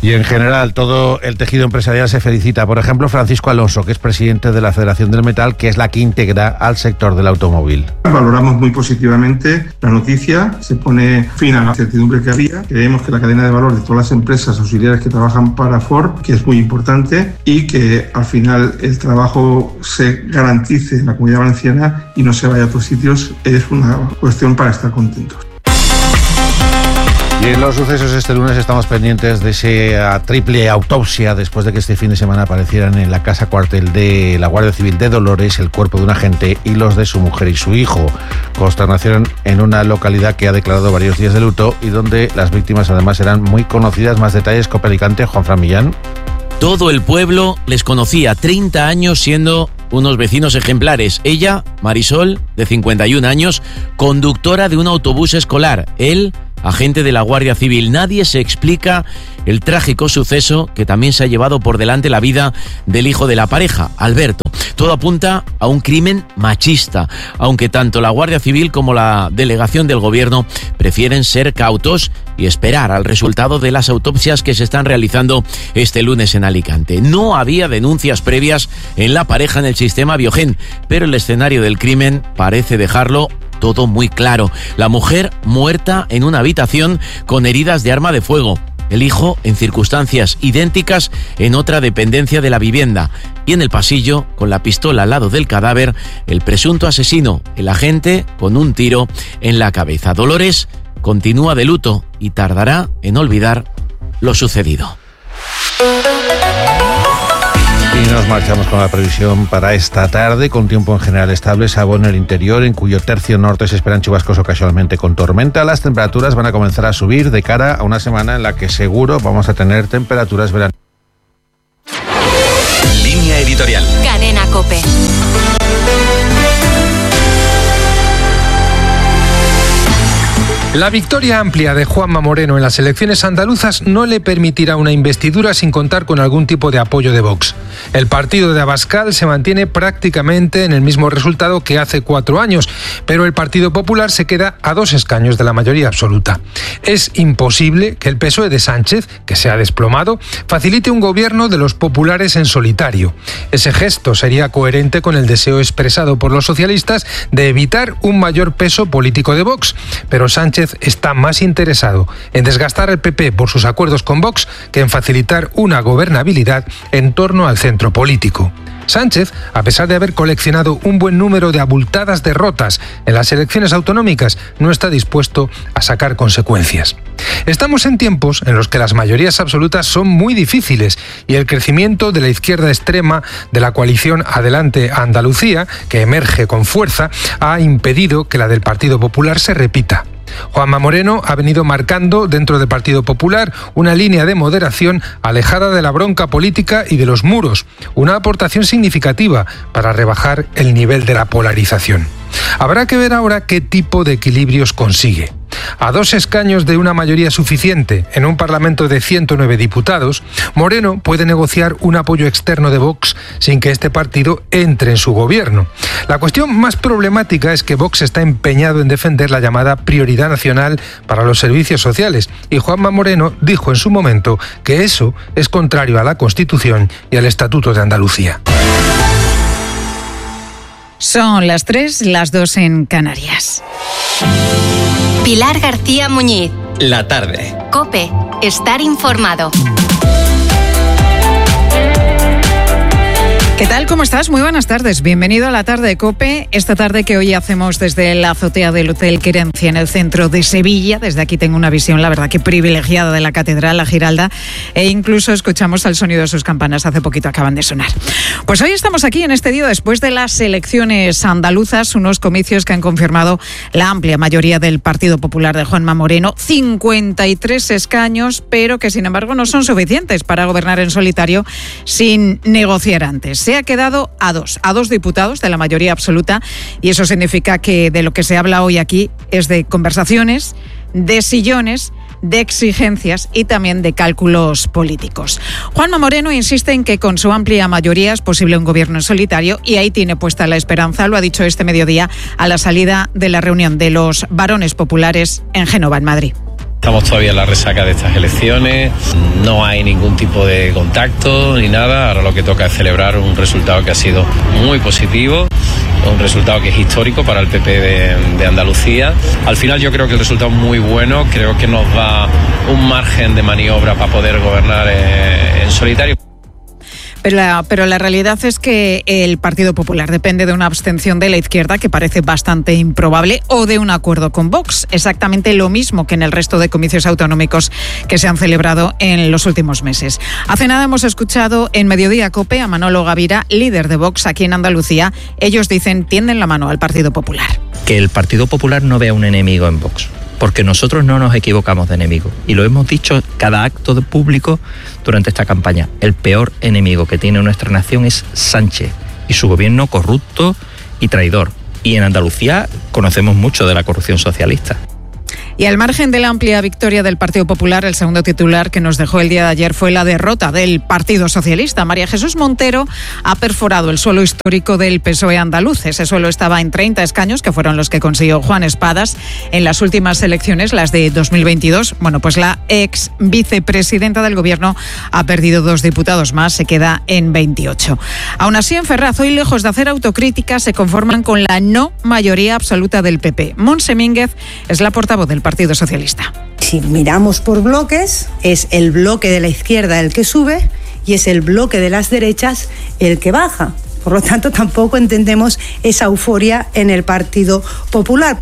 Y en general todo el tejido empresarial se felicita. Por ejemplo, Francisco Alonso, que es presidente de la Federación del Metal, que es la que integra al sector del automóvil. Valoramos muy positivamente la noticia, se pone fin a la incertidumbre que había. Creemos que la cadena de valor de todas las empresas auxiliares que trabajan para Ford, que es muy importante, y que al final el trabajo se garantice en la Comunidad Valenciana y no se vaya a otros sitios, es una cuestión para estar contentos. Y en los sucesos este lunes estamos pendientes de esa triple autopsia después de que este fin de semana aparecieran en la casa cuartel de la Guardia Civil de Dolores el cuerpo de un agente y los de su mujer y su hijo. Consternación en una localidad que ha declarado varios días de luto y donde las víctimas además eran muy conocidas. Más detalles, COPE Alicante, Juanfran Millán. Todo el pueblo les conocía, 30 años siendo unos vecinos ejemplares. Ella, Marisol, de 51 años, conductora de un autobús escolar. Él, agente de la Guardia Civil. Nadie se explica el trágico suceso que también se ha llevado por delante la vida del hijo de la pareja, Alberto. Todo apunta a un crimen machista, aunque tanto la Guardia Civil como la delegación del Gobierno prefieren ser cautos y esperar al resultado de las autopsias que se están realizando este lunes en Alicante. No había denuncias previas en la pareja en el sistema Biogen, pero el escenario del crimen parece dejarlo todo muy claro. La mujer muerta en una habitación con heridas de arma de fuego. El hijo en circunstancias idénticas en otra dependencia de la vivienda. Y en el pasillo, con la pistola al lado del cadáver, el presunto asesino, el agente, con un tiro en la cabeza. Dolores continúa de luto y tardará en olvidar lo sucedido. Y nos marchamos con la previsión para esta tarde, con tiempo en general estable, salvo en el interior, en cuyo tercio norte se esperan chubascos ocasionalmente con tormenta. Las temperaturas van a comenzar a subir de cara a una semana en la que seguro vamos a tener temperaturas veraniegas. Línea editorial. Cadena COPE. La victoria amplia de Juanma Moreno en las elecciones andaluzas no le permitirá una investidura sin contar con algún tipo de apoyo de Vox. El partido de Abascal se mantiene prácticamente en el mismo resultado que hace 4 años, pero el Partido Popular se queda a 2 escaños de la mayoría absoluta. Es imposible que el PSOE de Sánchez, que se ha desplomado, facilite un gobierno de los populares en solitario. Ese gesto sería coherente con el deseo expresado por los socialistas de evitar un mayor peso político de Vox, pero Sánchez está más interesado en desgastar al PP por sus acuerdos con Vox que en facilitar una gobernabilidad en torno al centro político. Sánchez, a pesar de haber coleccionado un buen número de abultadas derrotas en las elecciones autonómicas, no está dispuesto a sacar consecuencias. Estamos en tiempos en los que las mayorías absolutas son muy difíciles y el crecimiento de la izquierda extrema de la coalición Adelante Andalucía, que emerge con fuerza, ha impedido que la del Partido Popular se repita. Juanma Moreno ha venido marcando dentro del Partido Popular una línea de moderación alejada de la bronca política y de los muros, una aportación significativa para rebajar el nivel de la polarización. Habrá que ver ahora qué tipo de equilibrios consigue. A 2 escaños de una mayoría suficiente en un Parlamento de 109 diputados, Moreno puede negociar un apoyo externo de Vox sin que este partido entre en su gobierno. La cuestión más problemática es que Vox está empeñado en defender la llamada prioridad nacional para los servicios sociales y Juanma Moreno dijo en su momento que eso es contrario a la Constitución y al Estatuto de Andalucía. Son las 3, las 2 en Canarias. Pilar García Muñiz. La tarde. COPE. Estar informado. ¿Qué tal? ¿Cómo estás? Muy buenas tardes. Bienvenido a la tarde de COPE. Esta tarde que hoy hacemos desde la azotea del Hotel Querencia en el centro de Sevilla. Desde aquí tengo una visión, la verdad, que privilegiada de la Catedral, la Giralda. E incluso escuchamos el sonido de sus campanas. Hace poquito acaban de sonar. Pues hoy estamos aquí en este día después de las elecciones andaluzas. Unos comicios que han confirmado la amplia mayoría del Partido Popular de Juanma Moreno. 53 escaños, pero que sin embargo no son suficientes para gobernar en solitario sin negociar antes. Se ha quedado a dos diputados de la mayoría absoluta y eso significa que de lo que se habla hoy aquí es de conversaciones, de sillones, de exigencias y también de cálculos políticos. Juanma Moreno insiste en que con su amplia mayoría es posible un gobierno en solitario y ahí tiene puesta la esperanza, lo ha dicho este mediodía a la salida de la reunión de los varones populares en Génova, en Madrid. Estamos todavía en la resaca de estas elecciones, no hay ningún tipo de contacto ni nada, ahora lo que toca es celebrar un resultado que ha sido muy positivo, un resultado que es histórico para el PP de Andalucía. Al final yo creo que el resultado es muy bueno, creo que nos da un margen de maniobra para poder gobernar en solitario. Pero la realidad es que el Partido Popular depende de una abstención de la izquierda que parece bastante improbable o de un acuerdo con Vox. Exactamente lo mismo que en el resto de comicios autonómicos que se han celebrado en los últimos meses. Hace nada hemos escuchado en Mediodía COPE a Manolo Gavira, líder de Vox aquí en Andalucía. Ellos dicen, tienden la mano al Partido Popular. Que el Partido Popular no vea un enemigo en Vox. Porque nosotros no nos equivocamos de enemigo. Y lo hemos dicho cada acto público durante esta campaña. El peor enemigo que tiene nuestra nación es Sánchez y su gobierno corrupto y traidor. Y en Andalucía conocemos mucho de la corrupción socialista. Y al margen de la amplia victoria del Partido Popular, el segundo titular que nos dejó el día de ayer fue la derrota del Partido Socialista. María Jesús Montero ha perforado el suelo histórico del PSOE andaluz. Ese suelo estaba en 30 escaños, que fueron los que consiguió Juan Espadas en las últimas elecciones, las de 2022. Bueno, pues la ex vicepresidenta del Gobierno ha perdido 2 diputados más, se queda en 28. Aún así, en Ferraz, hoy lejos de hacer autocrítica, se conforman con la no mayoría absoluta del PP. Montse Mínguez es la portavoz del Partido Socialista. Si miramos por bloques, es el bloque de la izquierda el que sube y es el bloque de las derechas el que baja. Por lo tanto, tampoco entendemos esa euforia en el Partido Popular.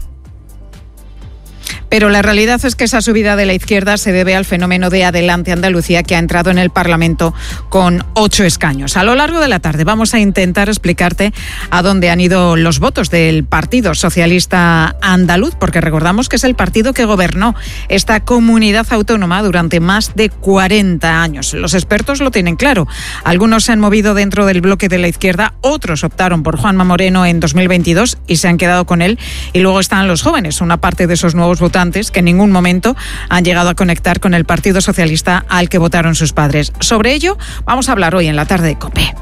Pero la realidad es que esa subida de la izquierda se debe al fenómeno de Adelante Andalucía, que ha entrado en el Parlamento con 8 escaños. A lo largo de la tarde vamos a intentar explicarte a dónde han ido los votos del Partido Socialista Andaluz, porque recordamos que es el partido que gobernó esta comunidad autónoma durante más de 40 años. Los expertos lo tienen claro. Algunos se han movido dentro del bloque de la izquierda, otros optaron por Juanma Moreno en 2022 y se han quedado con él. Y luego están los jóvenes, una parte de esos nuevos votantes que en ningún momento han llegado a conectar con el Partido Socialista al que votaron sus padres. Sobre ello vamos a hablar hoy en la tarde de COPE.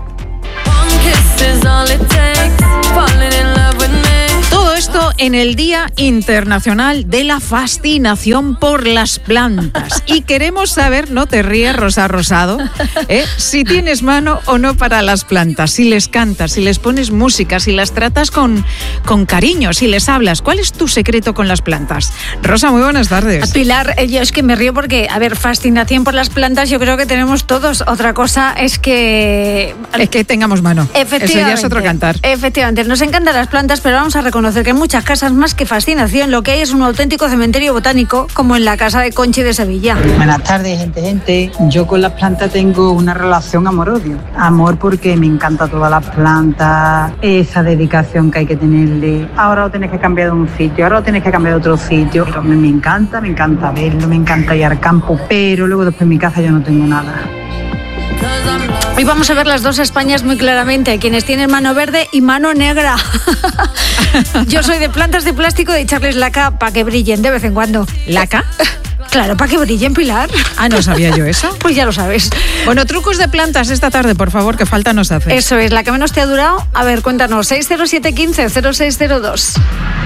Todo esto en el Día Internacional de la Fascinación por las Plantas. Y queremos saber, no te ríes, Rosa Rosado, si tienes mano o no para las plantas, si les cantas, si les pones música, si las tratas con cariño, si les hablas. ¿Cuál es tu secreto con las plantas? Rosa, muy buenas tardes. Pilar, yo es que me río porque, a ver, fascinación por las plantas yo creo que tenemos todos. Otra cosa es que... Es que tengamos mano. Efectivamente. Eso ya es otro cantar. Efectivamente, nos encantan las plantas, pero vamos a reconocer que en muchas casas más que fascinación lo que hay es un auténtico cementerio botánico, como en la casa de Conchi de Sevilla. Buenas tardes, gente. Yo con las plantas tengo una relación amor-odio. Amor porque me encanta todas las plantas, esa dedicación que hay que tenerle. Ahora lo tienes que cambiar de un sitio, ahora lo tienes que cambiar de otro sitio. Pero me encanta verlo, me encanta ir al campo, pero luego después en mi casa yo no tengo nada. Hoy vamos a ver las dos Españas muy claramente, quienes tienen mano verde y mano negra. Yo soy de plantas de plástico, de echarles laca para que brillen de vez en cuando. ¿Laca? Claro, para que brillen, Pilar. Ah, no sabía yo eso. Pues ya lo sabes. Bueno, trucos de plantas esta tarde, por favor, que falta nos hace. Eso es, la que menos te ha durado. A ver, cuéntanos, 60715-0602.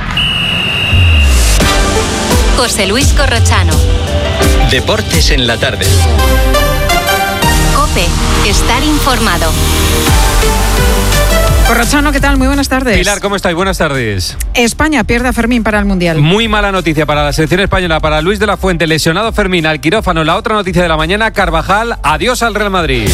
José Luis Corrochano. Deportes en la tarde. COPE, estar informado. Corrochano, ¿qué tal? Muy buenas tardes. Pilar, ¿cómo estáis? Buenas tardes. España pierde a Fermín para el Mundial. Muy mala noticia para la selección española, para Luis de la Fuente, lesionado Fermín al quirófano. La otra noticia de la mañana, Carvajal, adiós al Real Madrid.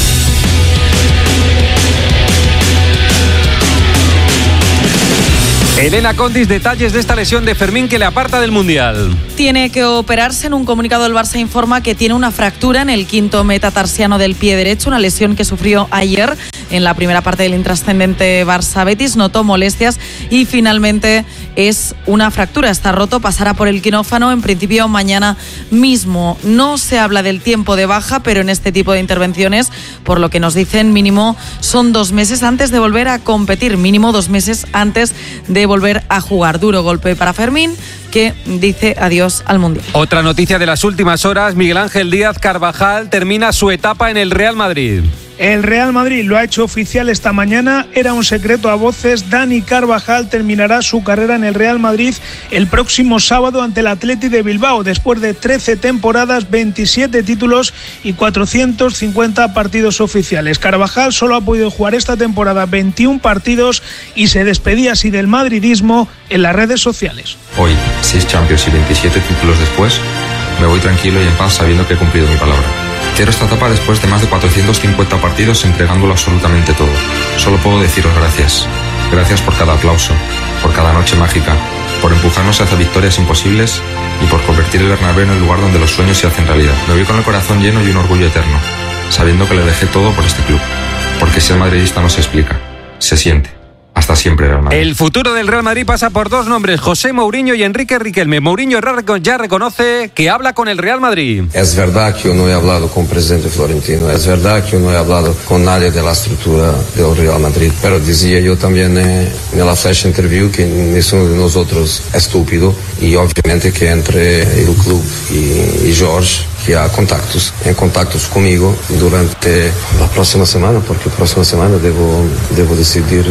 Elena Condis, detalles de esta lesión de Fermín que le aparta del Mundial. Tiene que operarse. En un comunicado del Barça informa que tiene una fractura en el quinto metatarsiano del pie derecho, una lesión que sufrió ayer en la primera parte del intrascendente Barça-Betis. Notó molestias y finalmente es una fractura. Está roto, pasará por el quirófano en principio mañana mismo. No se habla del tiempo de baja, pero en este tipo de intervenciones, por lo que nos dicen, mínimo son 2 meses antes de volver a competir, mínimo 2 meses antes de volver a jugar. Duro golpe para Fermín, que dice adiós al Mundial. Otra noticia de las últimas horas, Miguel Ángel Díaz Carvajal termina su etapa en el Real Madrid. El Real Madrid lo ha hecho oficial esta mañana, era un secreto a voces. Dani Carvajal terminará su carrera en el Real Madrid el próximo sábado ante el Athletic de Bilbao, después de 13 temporadas, 27 títulos y 450 partidos oficiales. Carvajal solo ha podido jugar esta temporada 21 partidos y se despedía así del madridismo en las redes sociales. Hoy, 6 Champions y 27 títulos después, me voy tranquilo y en paz sabiendo que he cumplido mi palabra. Cierro esta etapa después de más de 450 partidos entregándolo absolutamente todo. Solo puedo deciros gracias. Gracias por cada aplauso, por cada noche mágica, por empujarnos hacia victorias imposibles y por convertir el Bernabéu en el lugar donde los sueños se hacen realidad. Me voy con el corazón lleno y un orgullo eterno, sabiendo que le dejé todo por este club. Porque ser madridista no se explica, se siente. Hasta siempre, Real Madrid. El futuro del Real Madrid pasa por 2 nombres, José Mourinho y Enrique Riquelme. Mourinho ya reconoce que habla con el Real Madrid. Es verdad que yo no he hablado con el presidente Florentino, es verdad que yo no he hablado con nadie de la estructura del Real Madrid, pero decía yo también en la flash interview que ninguno de nosotros es estúpido y obviamente que entre el club y Jorge que ha en contactos conmigo durante la próxima semana, porque la próxima semana debo decidir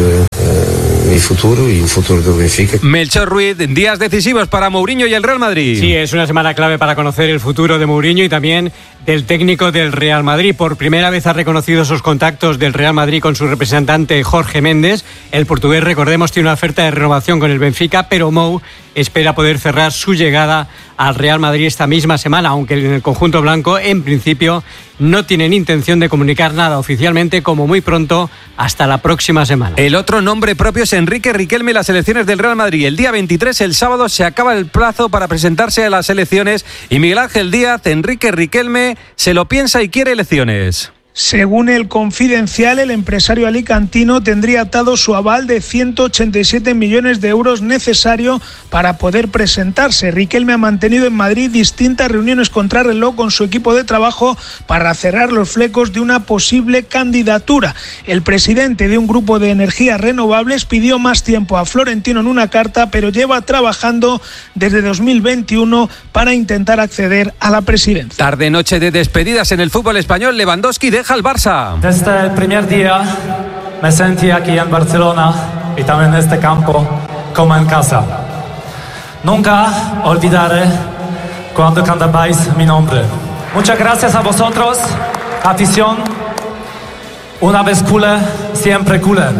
mi futuro y el futuro del Benfica. Melchor Ruiz, días decisivos para Mourinho y el Real Madrid. Sí, es una semana clave para conocer el futuro de Mourinho y también del técnico del Real Madrid. Por primera vez ha reconocido esos contactos del Real Madrid con su representante Jorge Méndez. El portugués, recordemos, tiene una oferta de renovación con el Benfica, pero Mou espera poder cerrar su llegada al Real Madrid esta misma semana, aunque en el conjunto blanco, en principio, no tienen intención de comunicar nada oficialmente, como muy pronto, hasta la próxima semana. El otro nombre propio es Enrique Riquelme y las elecciones del Real Madrid. El día 23, el sábado, se acaba el plazo para presentarse a las elecciones y Miguel Ángel Díaz, Enrique Riquelme, se lo piensa y quiere elecciones. Según el Confidencial, el empresario alicantino tendría atado su aval de 187 millones de euros necesario para poder presentarse. Riquelme ha mantenido en Madrid distintas reuniones contrarreloj con su equipo de trabajo para cerrar los flecos de una posible candidatura. El presidente de un grupo de energías renovables pidió más tiempo a Florentino en una carta, pero lleva trabajando desde 2021 para intentar acceder a la presidencia. Tarde-noche de despedidas en el fútbol español. Lewandowski deja al Barça. Desde el primer día me sentí aquí en Barcelona y también en este campo como en casa. Nunca olvidaré cuando cantabais mi nombre. Muchas gracias a vosotros, afición. Una vez culé, siempre culé.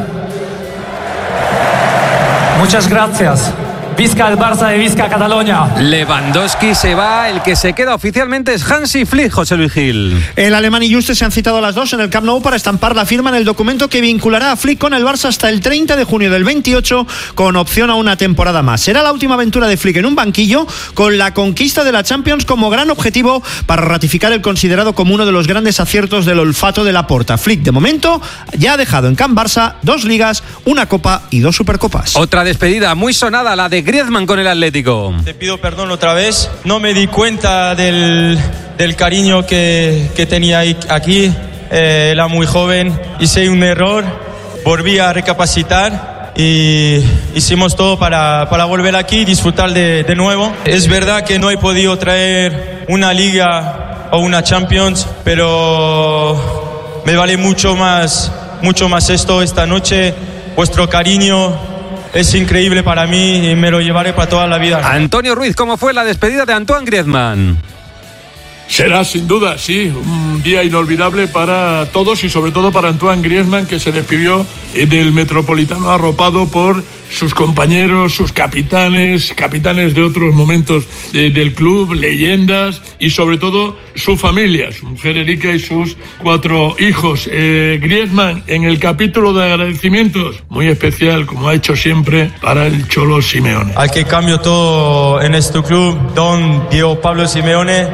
Muchas gracias. Visca el Barça y visca Cataluña. Lewandowski se va, el que se queda oficialmente es Hansi Flick, José Luis Gil. El alemán y Juste se han citado a las 2 en el Camp Nou para estampar la firma en el documento que vinculará a Flick con el Barça hasta el 30 de junio del 28, con opción a una temporada más. Será la última aventura de Flick en un banquillo, con la conquista de la Champions como gran objetivo para ratificar el considerado como uno de los grandes aciertos del olfato de Laporta. Flick, de momento, ya ha dejado en Camp Barça 2 ligas, una copa y 2 supercopas. Otra despedida muy sonada, la de Griezmann con el Atlético. Te pido perdón otra vez. No me di cuenta del cariño que tenía aquí. Era muy joven. Hice un error. Volví a recapacitar y hicimos todo para volver aquí y disfrutar de nuevo. Es verdad que no he podido traer una liga o una Champions, pero me vale mucho más esto esta noche. Vuestro cariño es increíble para mí y me lo llevaré para toda la vida. Antonio Ruiz, ¿cómo fue la despedida de Antoine Griezmann? Será sin duda, sí, un día inolvidable para todos y sobre todo para Antoine Griezmann, que se despidió del Metropolitano arropado por sus compañeros, sus capitanes de otros momentos del club, leyendas y sobre todo su familia, su mujer Erika y sus 4 hijos. Griezmann, en el capítulo de agradecimientos, muy especial, como ha hecho siempre, para el Cholo Simeone. Al que cambio todo en este club, don Diego Pablo Simeone.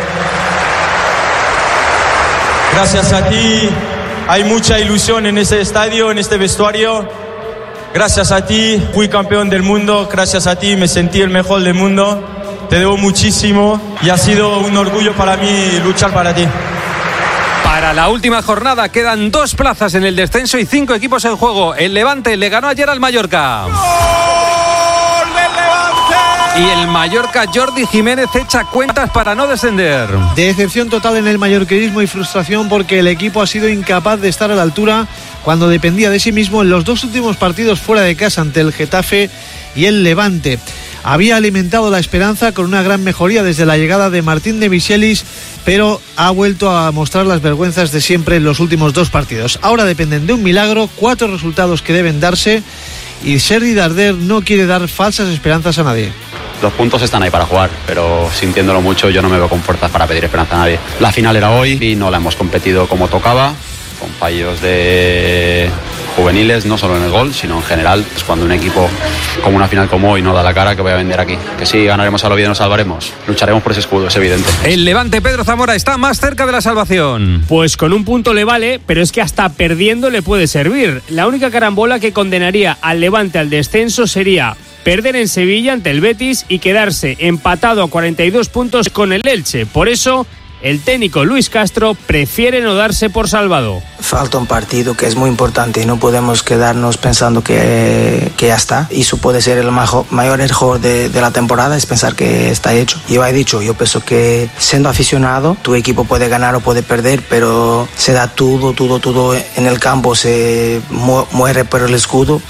Gracias a ti, hay mucha ilusión en este estadio, en este vestuario. Gracias a ti, fui campeón del mundo. Gracias a ti, me sentí el mejor del mundo. Te debo muchísimo y ha sido un orgullo para mí luchar para ti. Para la última jornada quedan 2 plazas en el descenso y 5 equipos en juego. El Levante le ganó ayer al Mallorca. ¡Gol del Levante! Y el Mallorca, Jordi Jiménez, echa cuentas para no descender. Decepción total en el mallorquinismo y frustración porque el equipo ha sido incapaz de estar a la altura cuando dependía de sí mismo en los 2 últimos partidos fuera de casa ante el Getafe y el Levante. Había alimentado la esperanza con una gran mejoría desde la llegada de Martín de Michelis, pero ha vuelto a mostrar las vergüenzas de siempre en los últimos 2 partidos. Ahora dependen de un milagro, 4 resultados que deben darse, y Sergi Darder no quiere dar falsas esperanzas a nadie. Los puntos están ahí para jugar, pero sintiéndolo mucho yo no me veo con fuerzas para pedir esperanza a nadie. La final era hoy y no la hemos competido como tocaba, con fallos de juveniles, no solo en el gol, sino en general. Es cuando un equipo como una final como hoy no da la cara, que voy a vender aquí. Que sí, ganaremos al Oviedo, nos salvaremos. Lucharemos por ese escudo, es evidente. El Levante, Pedro Zamora, está más cerca de la salvación. Pues con un punto le vale, pero es que hasta perdiendo le puede servir. La única carambola que condenaría al Levante al descenso sería perder en Sevilla ante el Betis y quedarse empatado a 42 puntos con el Elche. Por eso, el técnico Luis Castro prefiere no darse por salvado. Falta un partido que es muy importante y no podemos quedarnos pensando que ya está. Y eso puede ser el mayor error de la temporada, es pensar que está hecho. Yo he dicho, yo pienso que siendo aficionado, tu equipo puede ganar o puede perder, pero se da todo en el campo, se muere por el escudo.